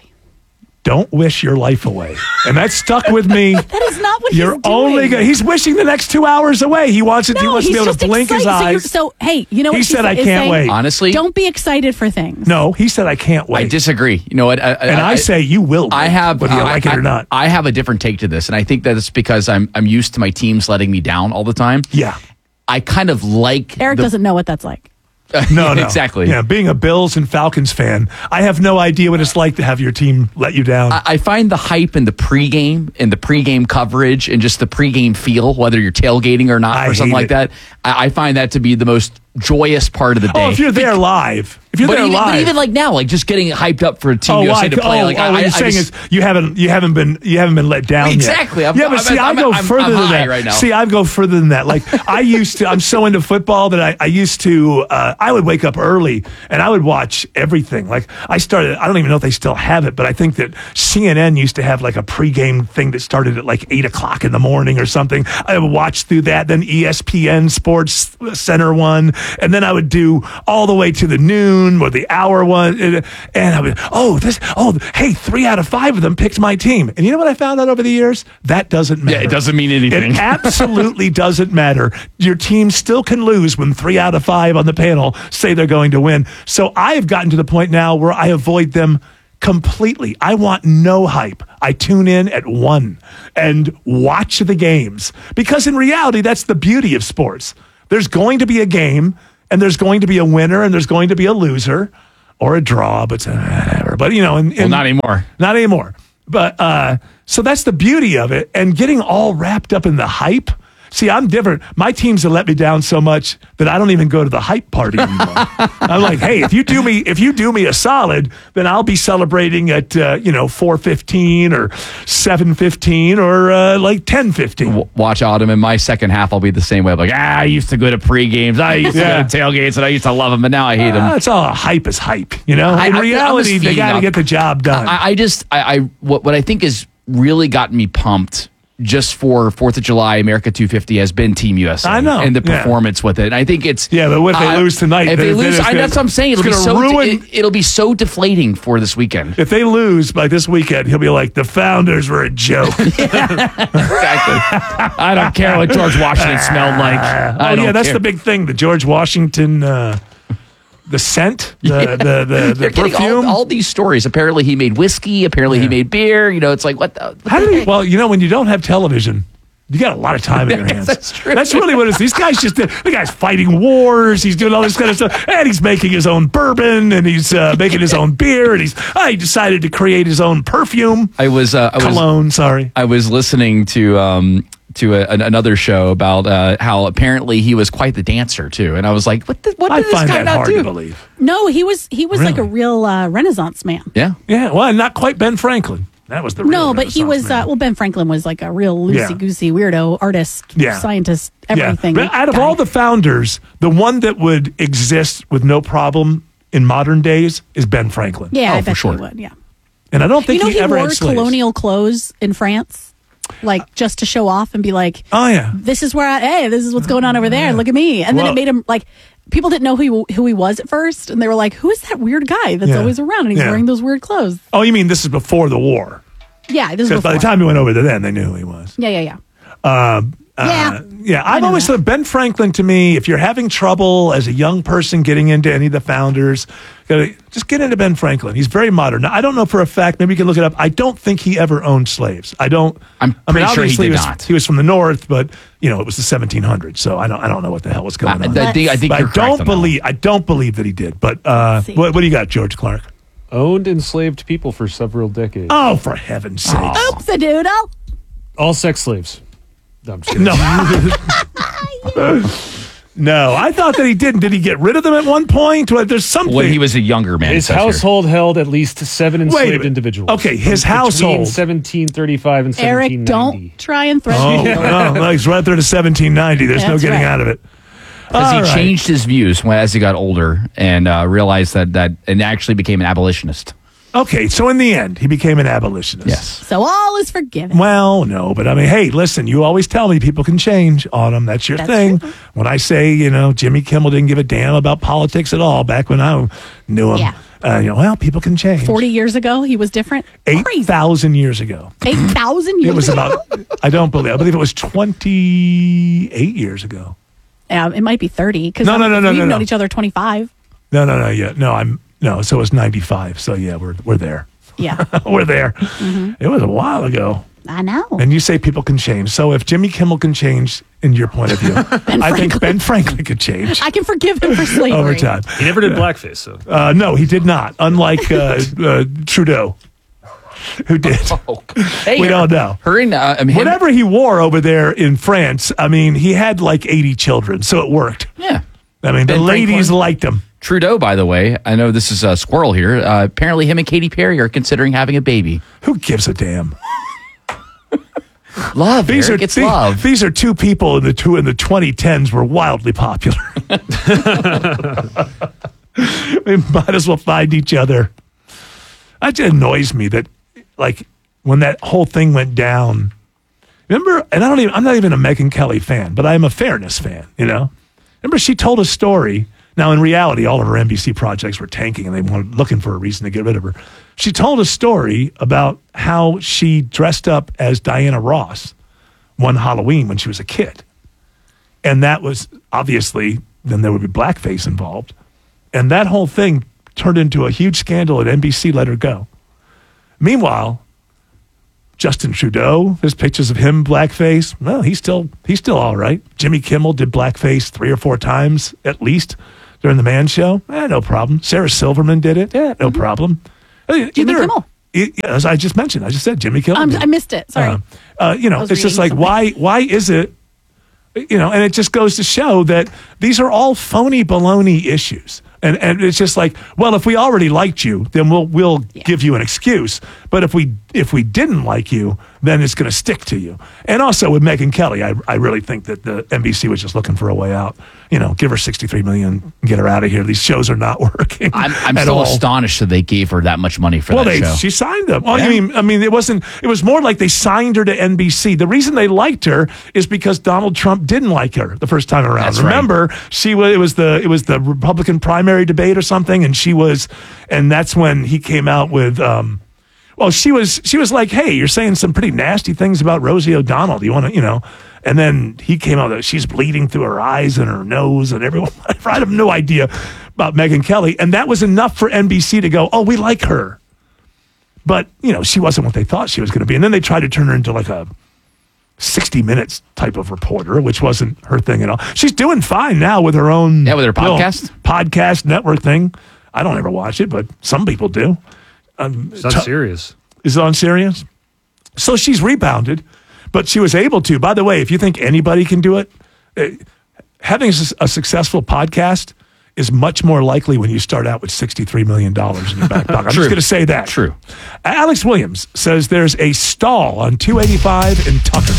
don't wish your life away. And that stuck with me. That is not what You're he's doing. only go- He's wishing the next two hours away. He wants it. No, he wants to be he's able to just blink his excited. eyes. So, you're- so, hey, you know what He she said, I is can't saying? wait. Honestly, Don't be excited for things. No, he said, I can't wait. I disagree. You know what? I, and I, I say you will. I have, whether you uh, like I, it or not. I have a different take to this, and I think that it's because I'm I'm used to my teams letting me down all the time. Yeah, I kind of like. Eric the, doesn't know what that's like. No, no. Exactly. Yeah, being a Bills and Falcons fan, I have no idea what it's like to have your team let you down. I, I find the hype in the pregame and the pregame coverage and just the pregame feel, whether you're tailgating or not, I or something hate like it. that. I, I find that to be the most joyous part of the day. Oh, if you're there live. If you're but there even, live. But even like now, like just getting hyped up for a team Oh, U S A why? to play. Oh, like oh, I, what I, you're I saying just, is you haven't you haven't been you haven't been let down Exactly. yet. I'm- yeah, but I'm- see, I I'm- go I'm- further I'm than high that. right now. See, I go further than that. Like I used to. I'm so into football that I, I used to. Uh, I would wake up early and I would watch everything. Like I started. I don't even know if they still have it, but I think that C N N used to have like a pregame thing that started at like eight o'clock in the morning or something. I would watch through that. Then E S P N Sports Center one, and then I would do all the way to the noon or the hour one, and, and I would, oh, this, oh, hey, three out of five of them picked my team. And you know what I found out over the years? That doesn't matter. Yeah, it doesn't mean anything. It absolutely doesn't matter. Your team still can lose when three out of five on the panel say they're going to win. So I have gotten to the point now where I avoid them completely. I want no hype. I tune in at one and watch the games because in reality, that's the beauty of sports. There's going to be a game and there's going to be a winner and there's going to be a loser or a draw, but uh, whatever. But you know, in, in, well, not anymore. Not anymore. But uh, so that's the beauty of it. And getting all wrapped up in the hype. See, I'm different. My teams have let me down so much that I don't even go to the hype party anymore. I'm like, hey, if you do me, if you do me a solid, then I'll be celebrating at uh, you know four fifteen or seven fifteen or uh, like ten fifteen. Watch Autumn. In my second half, I'll be the same way. I'm like, ah, I used to go to pre-games. I used Yeah. to go to tailgates, and I used to love them, but now I hate them. Uh, it's all hype is hype, you know. I- In I- I'm reality, just they feeding got to up. get the job done. I, I just, I, I what, what I think has really gotten me pumped just for Fourth of July, America two fifty has been Team U S A. I know, and the yeah. performance with it. And I think it's Yeah, but what if they uh, lose tonight? If Then- they then lose, it's I, gonna- that's what I'm saying. It'll be it's so gonna ruin- it, it'll be so deflating for this weekend. If they lose by this weekend, he'll be like, the founders were a joke. Exactly. I don't care what George Washington smelled like. I oh, don't yeah, that's care. the big thing. The George Washington, uh, the scent, the, Yeah. the, the, the They're getting perfume. all, all these stories. Apparently, he made whiskey. Apparently, he made beer. You know, it's like what the. What How the do you, heck? well, you know, when you don't have television, you got a lot of time in your hands. That's true. That's really what it is. These guys just, the guy's fighting wars. He's doing all this kind of stuff. And he's making his own bourbon and he's uh, making his own beer. And he's, uh, he decided to create his own perfume. I was uh, I was, Cologne, sorry. I was listening to um to a, an, another show about uh, how apparently he was quite the dancer too, and I was like, what? The, what I did this find guy that not hard do? to believe. No, he was he was like a real uh, Renaissance man. Yeah, Yeah, well, not quite Ben Franklin. That was the real No, but he Renaissance was man. uh, well. Ben Franklin was like a real Yeah. loosey goosey weirdo artist, Yeah. scientist, everything. Yeah. But out of guy. all the founders, the one that would exist with no problem in modern days is Ben Franklin. yeah, Oh, I for bet sure. he would. Yeah, And I don't think you know he, he, ever wore had slaves. colonial clothes in France, like just to show off and be like, Oh yeah. "This is where I hey, this is what's going on over there. Look at me." And then Well- it made him like people didn't know who he, who he was at first, and they were like, "Who is that weird guy that's Yeah. always around and he's Yeah. wearing those weird clothes?" Oh, you mean this is before the war? Yeah, this is Because by the before. time he went over there, then they knew who he was. Yeah, yeah, yeah. Um, Yeah. Uh, yeah, I've always thought Ben Franklin to me, if you're having trouble as a young person getting into any of the founders, gotta- just get into Ben Franklin. He's very modern. Now, I don't know for a fact, maybe you can look it up. I don't think he ever owned slaves. I don't. I'm I mean, pretty sure he obviously did was, not. He was from the North, but you know, it was the seventeen hundreds. So I don't, I don't know what the hell was going I- on. I think- I think But you're I correct don't on that believe, I don't believe that he did. But uh, what, what do you got, George Clark? Owned enslaved people for several decades. Oh, for heaven's sake! Oops, a doodle. All sex slaves. No, I'm just kidding. No. No, I thought that he didn't. Did he get rid of them at one point? Well, there's something. When he was a younger man. His it says here. household held at least seven Wait a enslaved minute. individuals. Okay, his Between household. seventeen thirty-five and Eric, seventeen ninety. don't try and threaten Oh, me. no, no, he's right there to seventeen ninety. There's no That's getting right. out of it. Because he All right. changed his views when, as he got older and uh, realized that, that and actually became an abolitionist. Okay, so in the end, he became an abolitionist. Yes. So all is forgiven. Well, no, but I mean, hey, listen, you always tell me people can change, Autumn. That's your That's thing. true. When I say, you know, Jimmy Kimmel didn't give a damn about politics at all back when I knew him, Yeah. uh, you know, well, people can change. forty years ago, he was different. eight thousand years ago. eight thousand years It was ago? about, I don't believe, I believe it was twenty-eight years ago. Yeah, it might be thirty. Because No, no, no, no, we've no, known no. each other twenty-five. No, no, no, yeah. No, I'm, no, so it was ninety-five. So yeah, we're, we're there. Yeah. We're there. Mhm. It was a while ago. I know. And you say people can change. So if Jimmy Kimmel can change, in your point of view, I think Ben Franklin could change I can forgive him for slavery. over time. He never did blackface, so. Uh, no, he did not. Unlike uh, uh, Trudeau, who did. Hey, we don't know. Her and, uh, I mean, him- Whatever he wore over there in France, I mean, he had like eighty children, so it worked. Yeah. I mean, the Ben ladies Franklin. liked him. Trudeau, by the way, I know this is a squirrel here. Uh, apparently, him and Katy Perry are considering having a baby. Who gives a damn? Love, These Eric, are it's these, love. these are two people in the two in the twenty tens were wildly popular. We might as well find each other. It just annoys me that, like, when that whole thing went down. Remember, and I don't even. I'm not even a Megyn Kelly fan, but I am a fairness fan. You know, remember she told a story. Now, in reality, all of her N B C projects were tanking, and they wanted looking for a reason to get rid of her. She told a story about how she dressed up as Diana Ross one Halloween when she was a kid, and that was obviously then there would be blackface involved, and that whole thing turned into a huge scandal, and N B C let her go. Meanwhile, Justin Trudeau, there's pictures of him blackface. Well, he's still he's still all right. Jimmy Kimmel did blackface three or four times at least during the Man Show. Eh, no problem. Sarah Silverman did it. Yeah, no problem. Jimmy Either- Kimmel. e- yeah, as I just mentioned, I just said Jimmy Kimmel. Um, did. I missed it. Sorry. Uh, uh, you know, I was it's just reading like why why is it? You know, and it just goes to show that these are all phony baloney issues. And and it's just like, well, if we already liked you, then we'll we'll give you an excuse. But if we if we didn't like you, then it's going to stick to you. And also with Megyn Kelly, I I really think that the N B C was just looking for a way out. You know, give her sixty-three million dollars and get her out of here. These shows are not working. I'm, I'm at still all. astonished that they gave her that much money for Well, that they show. she signed them. Well, Yeah. I mean, I mean, it wasn't. It was more like they signed her to N B C. The reason they liked her is because Donald Trump didn't like her the first time around. That's right. Remember, she was. It was the it was the Republican primary debate or something, and she was, and that's when he came out with. Um, well, she was she was like, "Hey, you're saying some pretty nasty things about Rosie O'Donnell. Do you want to, you know?" And then he came out that she's bleeding through her eyes and her nose and everyone. I have no idea about Megyn Kelly, and that was enough for N B C to go, "Oh, we like her." But, you know, she wasn't what they thought she was going to be. And then they tried to turn her into like a sixty minutes type of reporter, which wasn't her thing at all. She's doing fine now with her own Yeah, with her little podcast? podcast network thing. I don't ever watch it, but some people do. Um, It's not t- serious. Is it on Sirius? So she's rebounded, but she was able to. By the way, if you think anybody can do it, uh, having a, s- a successful podcast is much more likely when you start out with sixty-three million dollars in your back pocket. I'm True. just going to say that. True. Alex Williams says there's a stall on two eighty-five in Tucker.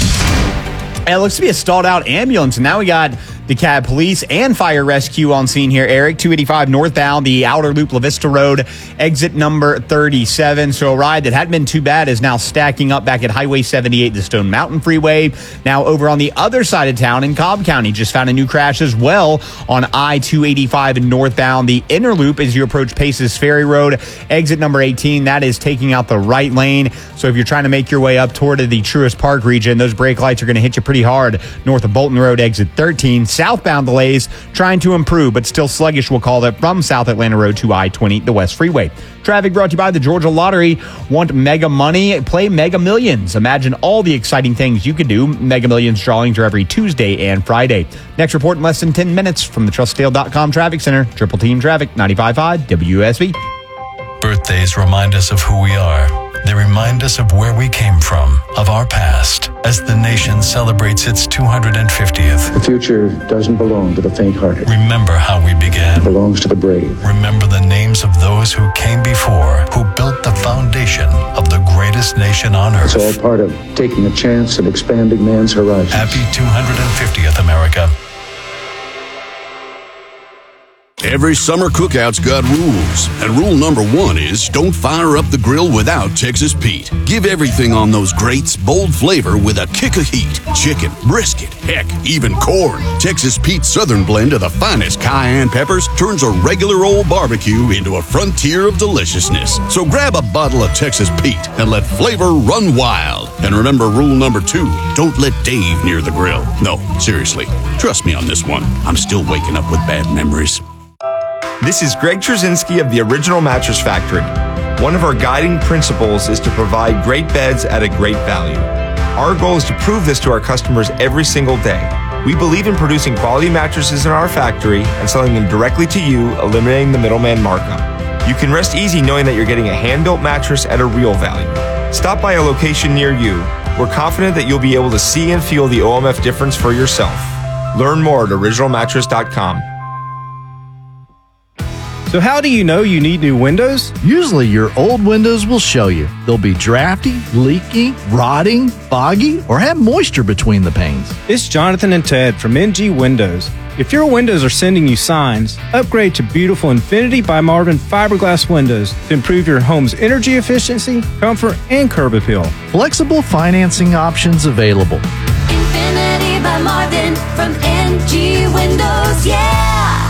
It looks to be a stalled out ambulance. And now we got DeKalb Police and Fire Rescue on scene here, Eric. two eighty-five northbound, the outer loop, La Vista Road, exit number thirty-seven. So a ride that hadn't been too bad is now stacking up back at Highway seventy-eight, the Stone Mountain Freeway. Now over on the other side of town in Cobb County, just found a new crash as well on I two eighty-five northbound. The inner loop as you approach Paces Ferry Road, exit number eighteen. That is taking out the right lane. So if you're trying to make your way up toward the Truist Park region, those brake lights are going to hit you pretty hard north of Bolton Road, exit thirteen. Southbound delays trying to improve, but still sluggish, we'll call it, from South Atlanta Road to I twenty, the West Freeway. Traffic brought to you by the Georgia Lottery. Want mega money? Play Mega Millions. Imagine all the exciting things you could do. Mega Millions drawings are every Tuesday and Friday. Next report in less than ten minutes from the trust dale dot com Traffic Center. Triple Team Traffic, ninety-five point five W S B. Birthdays remind us of who we are. They remind us of where we came from, of our past, as the nation celebrates its two hundred fiftieth. The future doesn't belong to the faint-hearted. Remember how we began. It belongs to the brave. Remember the names of those who came before, who built the foundation of the greatest nation on earth. It's all part of taking a chance and expanding man's horizons. Happy two hundred fiftieth, America. Every summer cookout's got rules, and rule number one is don't fire up the grill without Texas Pete. Give everything on those grates bold flavor with a kick of heat. Chicken, brisket, heck, even corn. Texas Pete's Southern blend of the finest cayenne peppers turns a regular old barbecue into a frontier of deliciousness. So grab a bottle of Texas Pete and let flavor run wild. And remember rule number two, don't let Dave near the grill. No, seriously, trust me on this one. I'm still waking up with bad memories. This is Greg Trzynski of the Original Mattress Factory. One of our guiding principles is to provide great beds at a great value. Our goal is to prove this to our customers every single day. We believe in producing quality mattresses in our factory and selling them directly to you, eliminating the middleman markup. You can rest easy knowing that you're getting a hand-built mattress at a real value. Stop by a location near you. We're confident that you'll be able to see and feel the O M F difference for yourself. Learn more at original mattress dot com. So how do you know you need new windows? Usually your old windows will show you. They'll be drafty, leaky, rotting, foggy, or have moisture between the panes. It's Jonathan and Ted from N G Windows. If your windows are sending you signs, upgrade to beautiful Infinity by Marvin fiberglass windows to improve your home's energy efficiency, comfort, and curb appeal. Flexible financing options available. Infinity by Marvin from N G Windows, yeah!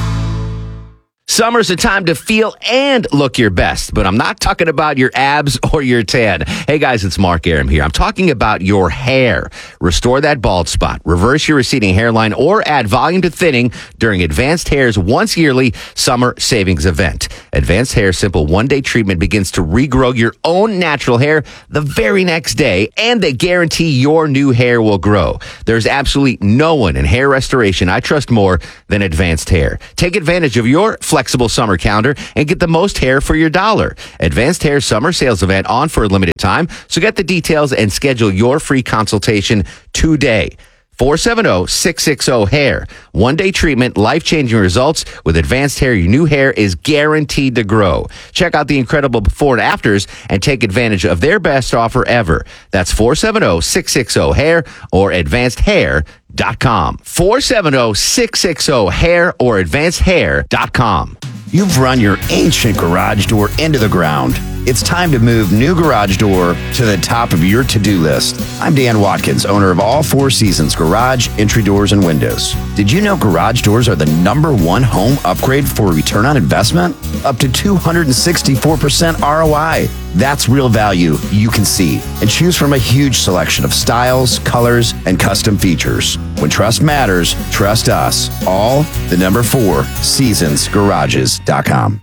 Summer's a time to feel and look your best, but I'm not talking about your abs or your tan. Hey guys, it's Mark Aram here. I'm talking about your hair. Restore that bald spot, reverse your receding hairline, or add volume to thinning during Advanced Hair's once yearly summer savings event. Advanced Hair's simple one-day treatment begins to regrow your own natural hair the very next day, and they guarantee your new hair will grow. There's absolutely no one in hair restoration I trust more than Advanced Hair. Take advantage of your flexible summer calendar and get the most hair for your dollar. Advanced Hair summer sales event on for a limited time, so get the details and schedule your free consultation today. four seven zero, six six zero, hair. One-day treatment, life-changing results. With Advanced Hair, your new hair is guaranteed to grow. Check out the incredible before and afters and take advantage of their best offer ever. That's four seven zero, six six zero, hair or advanced hair dot com. four seven zero, six six zero, hair or advanced hair dot com. You've run your ancient garage door into the ground. It's time to move new garage door to the top of your to-do list. I'm Dan Watkins, owner of All Four Seasons Garage, Entry Doors, and Windows. Did you know garage doors are the number one home upgrade for return on investment? Up to two hundred sixty-four percent R O I. That's real value you can see. And choose from a huge selection of styles, colors, and custom features. When trust matters, trust us. All the number four seasons garages dot com.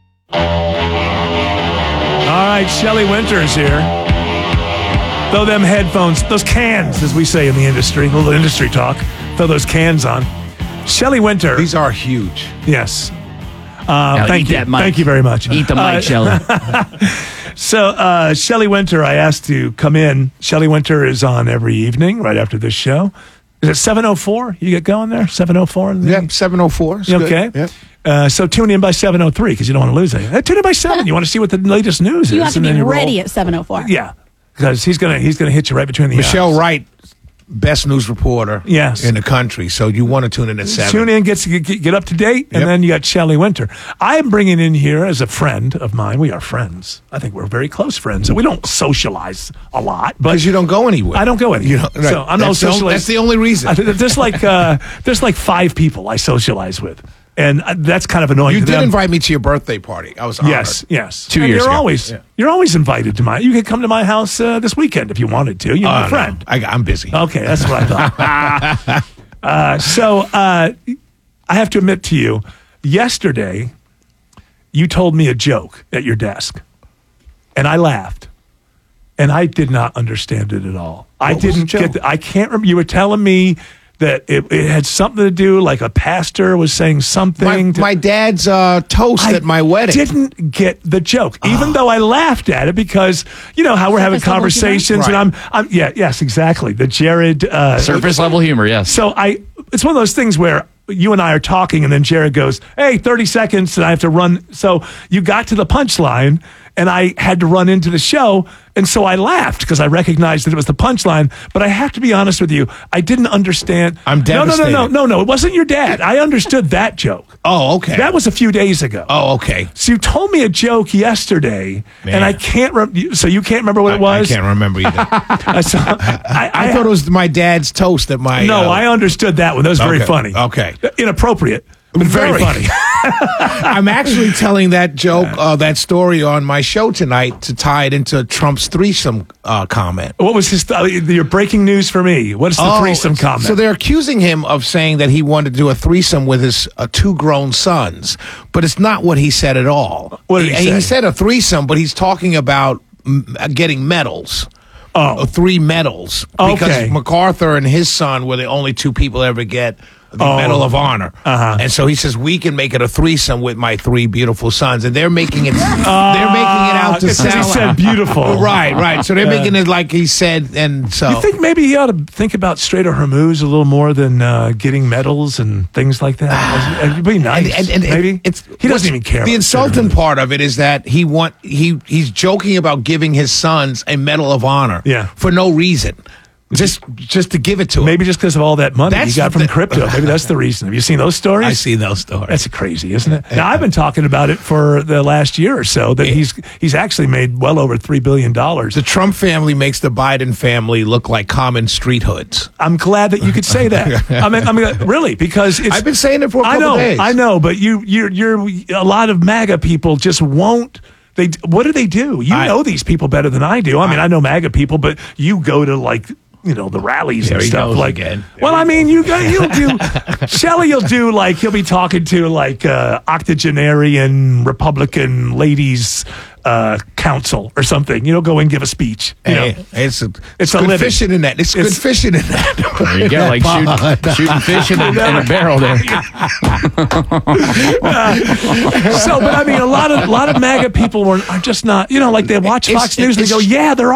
All right, Shelley Winters here. Throw them headphones, those cans, as we say in the industry, a little industry talk. Throw those cans on. Shelley Winter. These are huge. Yes. Uh, now thank eat you. that mic. Thank you very much. Eat the mic, uh, Shelley. So, uh, Shelley Winter, I asked to come in. Shelley Winter is on every evening right after this show. Is it seven oh four? You get going there? seven oh four? Yep, seven oh four. Okay. Yep. Uh, so tune in by seven oh three because you don't want to lose anything. Uh, tune in by seven. You want to see what the latest news You is. have to and be then you ready roll. at seven oh four. Yeah, because he's gonna he's gonna hit you right between the Michelle eyes. Wright, best news reporter Yes. in the country. So you want to tune in at seven. Tune in, get, get, get up to date, and Yep. then you got Shelley Winter. I am bringing in here as a friend of mine. We are friends. I think we're very close friends. We don't socialize a lot, but Because you don't go anywhere. I don't go anywhere. You don't- right. So I'm no That's the only- socialize. that's the only reason. I- There's like uh, there's like five people I socialize with, and uh, that's kind of annoying. You to did them. invite me to your birthday party. I was honored. Yes, yes. Two And years you're ago. always Yeah. you're always invited to my. You could come to my house uh, this weekend if you wanted to. You're Oh, my no. friend. I, I'm busy. Okay, that's what I thought. uh, so uh, I have to admit to you, yesterday you told me a joke at your desk, and I laughed, and I did not understand it at all. I What was didn't the get. joke? The, I can't remember. You were telling me that it, it had something to do, like a pastor was saying something. My, to- my dad's uh, toast I at my wedding. didn't get the joke, even though I laughed at it because you know how we're having Surface level conversations, humor? and I'm, I'm, yeah, yes, exactly. The Jared uh, Surface level humor, yes. So I, it's one of those things where you and I are talking, and then Jared goes, "Hey, thirty seconds," and I have to run. So you got to the punchline, and I had to run into the show. And so I laughed because I recognized that it was the punchline. But I have to be honest with you, I didn't understand. I'm devastated. No, no, no, no, no, no. It wasn't your dad. I understood that joke. Oh, okay. That was a few days ago. Oh, okay. So you told me a joke yesterday, Man. and I can't. Re- so you can't remember what it was? I can't remember either. I, saw, I, I, I thought it was my dad's toast that my. No, uh, I understood that one. That was very okay, funny. Okay. Inappropriate, but very, Very. funny. I'm actually telling that joke, uh, that story on my show tonight to tie it into Trump's threesome uh, comment. What was his? Uh, your breaking news for me. What's the Oh, threesome comment? So they're accusing him of saying that he wanted to do a threesome with his uh, two grown sons, but it's not what he said at all. What did he say? He said a threesome, but he's talking about mm, getting medals. Oh, Uh, three medals. Okay. Because MacArthur and his son were the only two people ever get the Oh. Medal of Honor. Uh-huh. And so he says, we can make it a threesome with my three beautiful sons. And they're making it they're making it out to because he sound said beautiful. Right, right. So they're Yeah. making it like he said, and so You think maybe he ought to think about Strait of Hormuz a little more than uh, getting medals and things like that? It'd be nice. And- and- and maybe it's he doesn't what's- even care. The about Strait of insulting part of it is that he want he he's joking about giving his sons a Medal of Honor. Yeah. For no reason. Just just to give it to him. Maybe just because of all that money That's he got from the- crypto. Maybe that's the reason. Have you seen those stories? I see those stories. That's crazy, isn't it? Now I've been talking about it for the last year or so. That he's he's actually made well over three billion dollars. The Trump family makes the Biden family look like common street hoods. I'm glad that you could say that. I mean, I mean, really, because it's, I've been saying it for a I couple know, days. I know, but you, you're, you're a lot of MAGA people just won't. They what do they do? You I- know these people better than I do. I mean, I know MAGA people, but you go to like. You know, the rallies There and he stuff goes like again. Well, I mean, you go, you'll do Shelley will do like he'll be talking to like uh, octogenarian Republican ladies uh, council or something. You know, go and give a speech. You Hey, know, it's a, It's it's a good living. fishing in that. It's, good It's- fishing in that. There you go, like shoot, shooting fish in a, in a barrel there. so, but I mean, a lot of a lot of MAGA people were are just not. You know, like they watch It's- Fox News and they it's- go, "Yeah, they're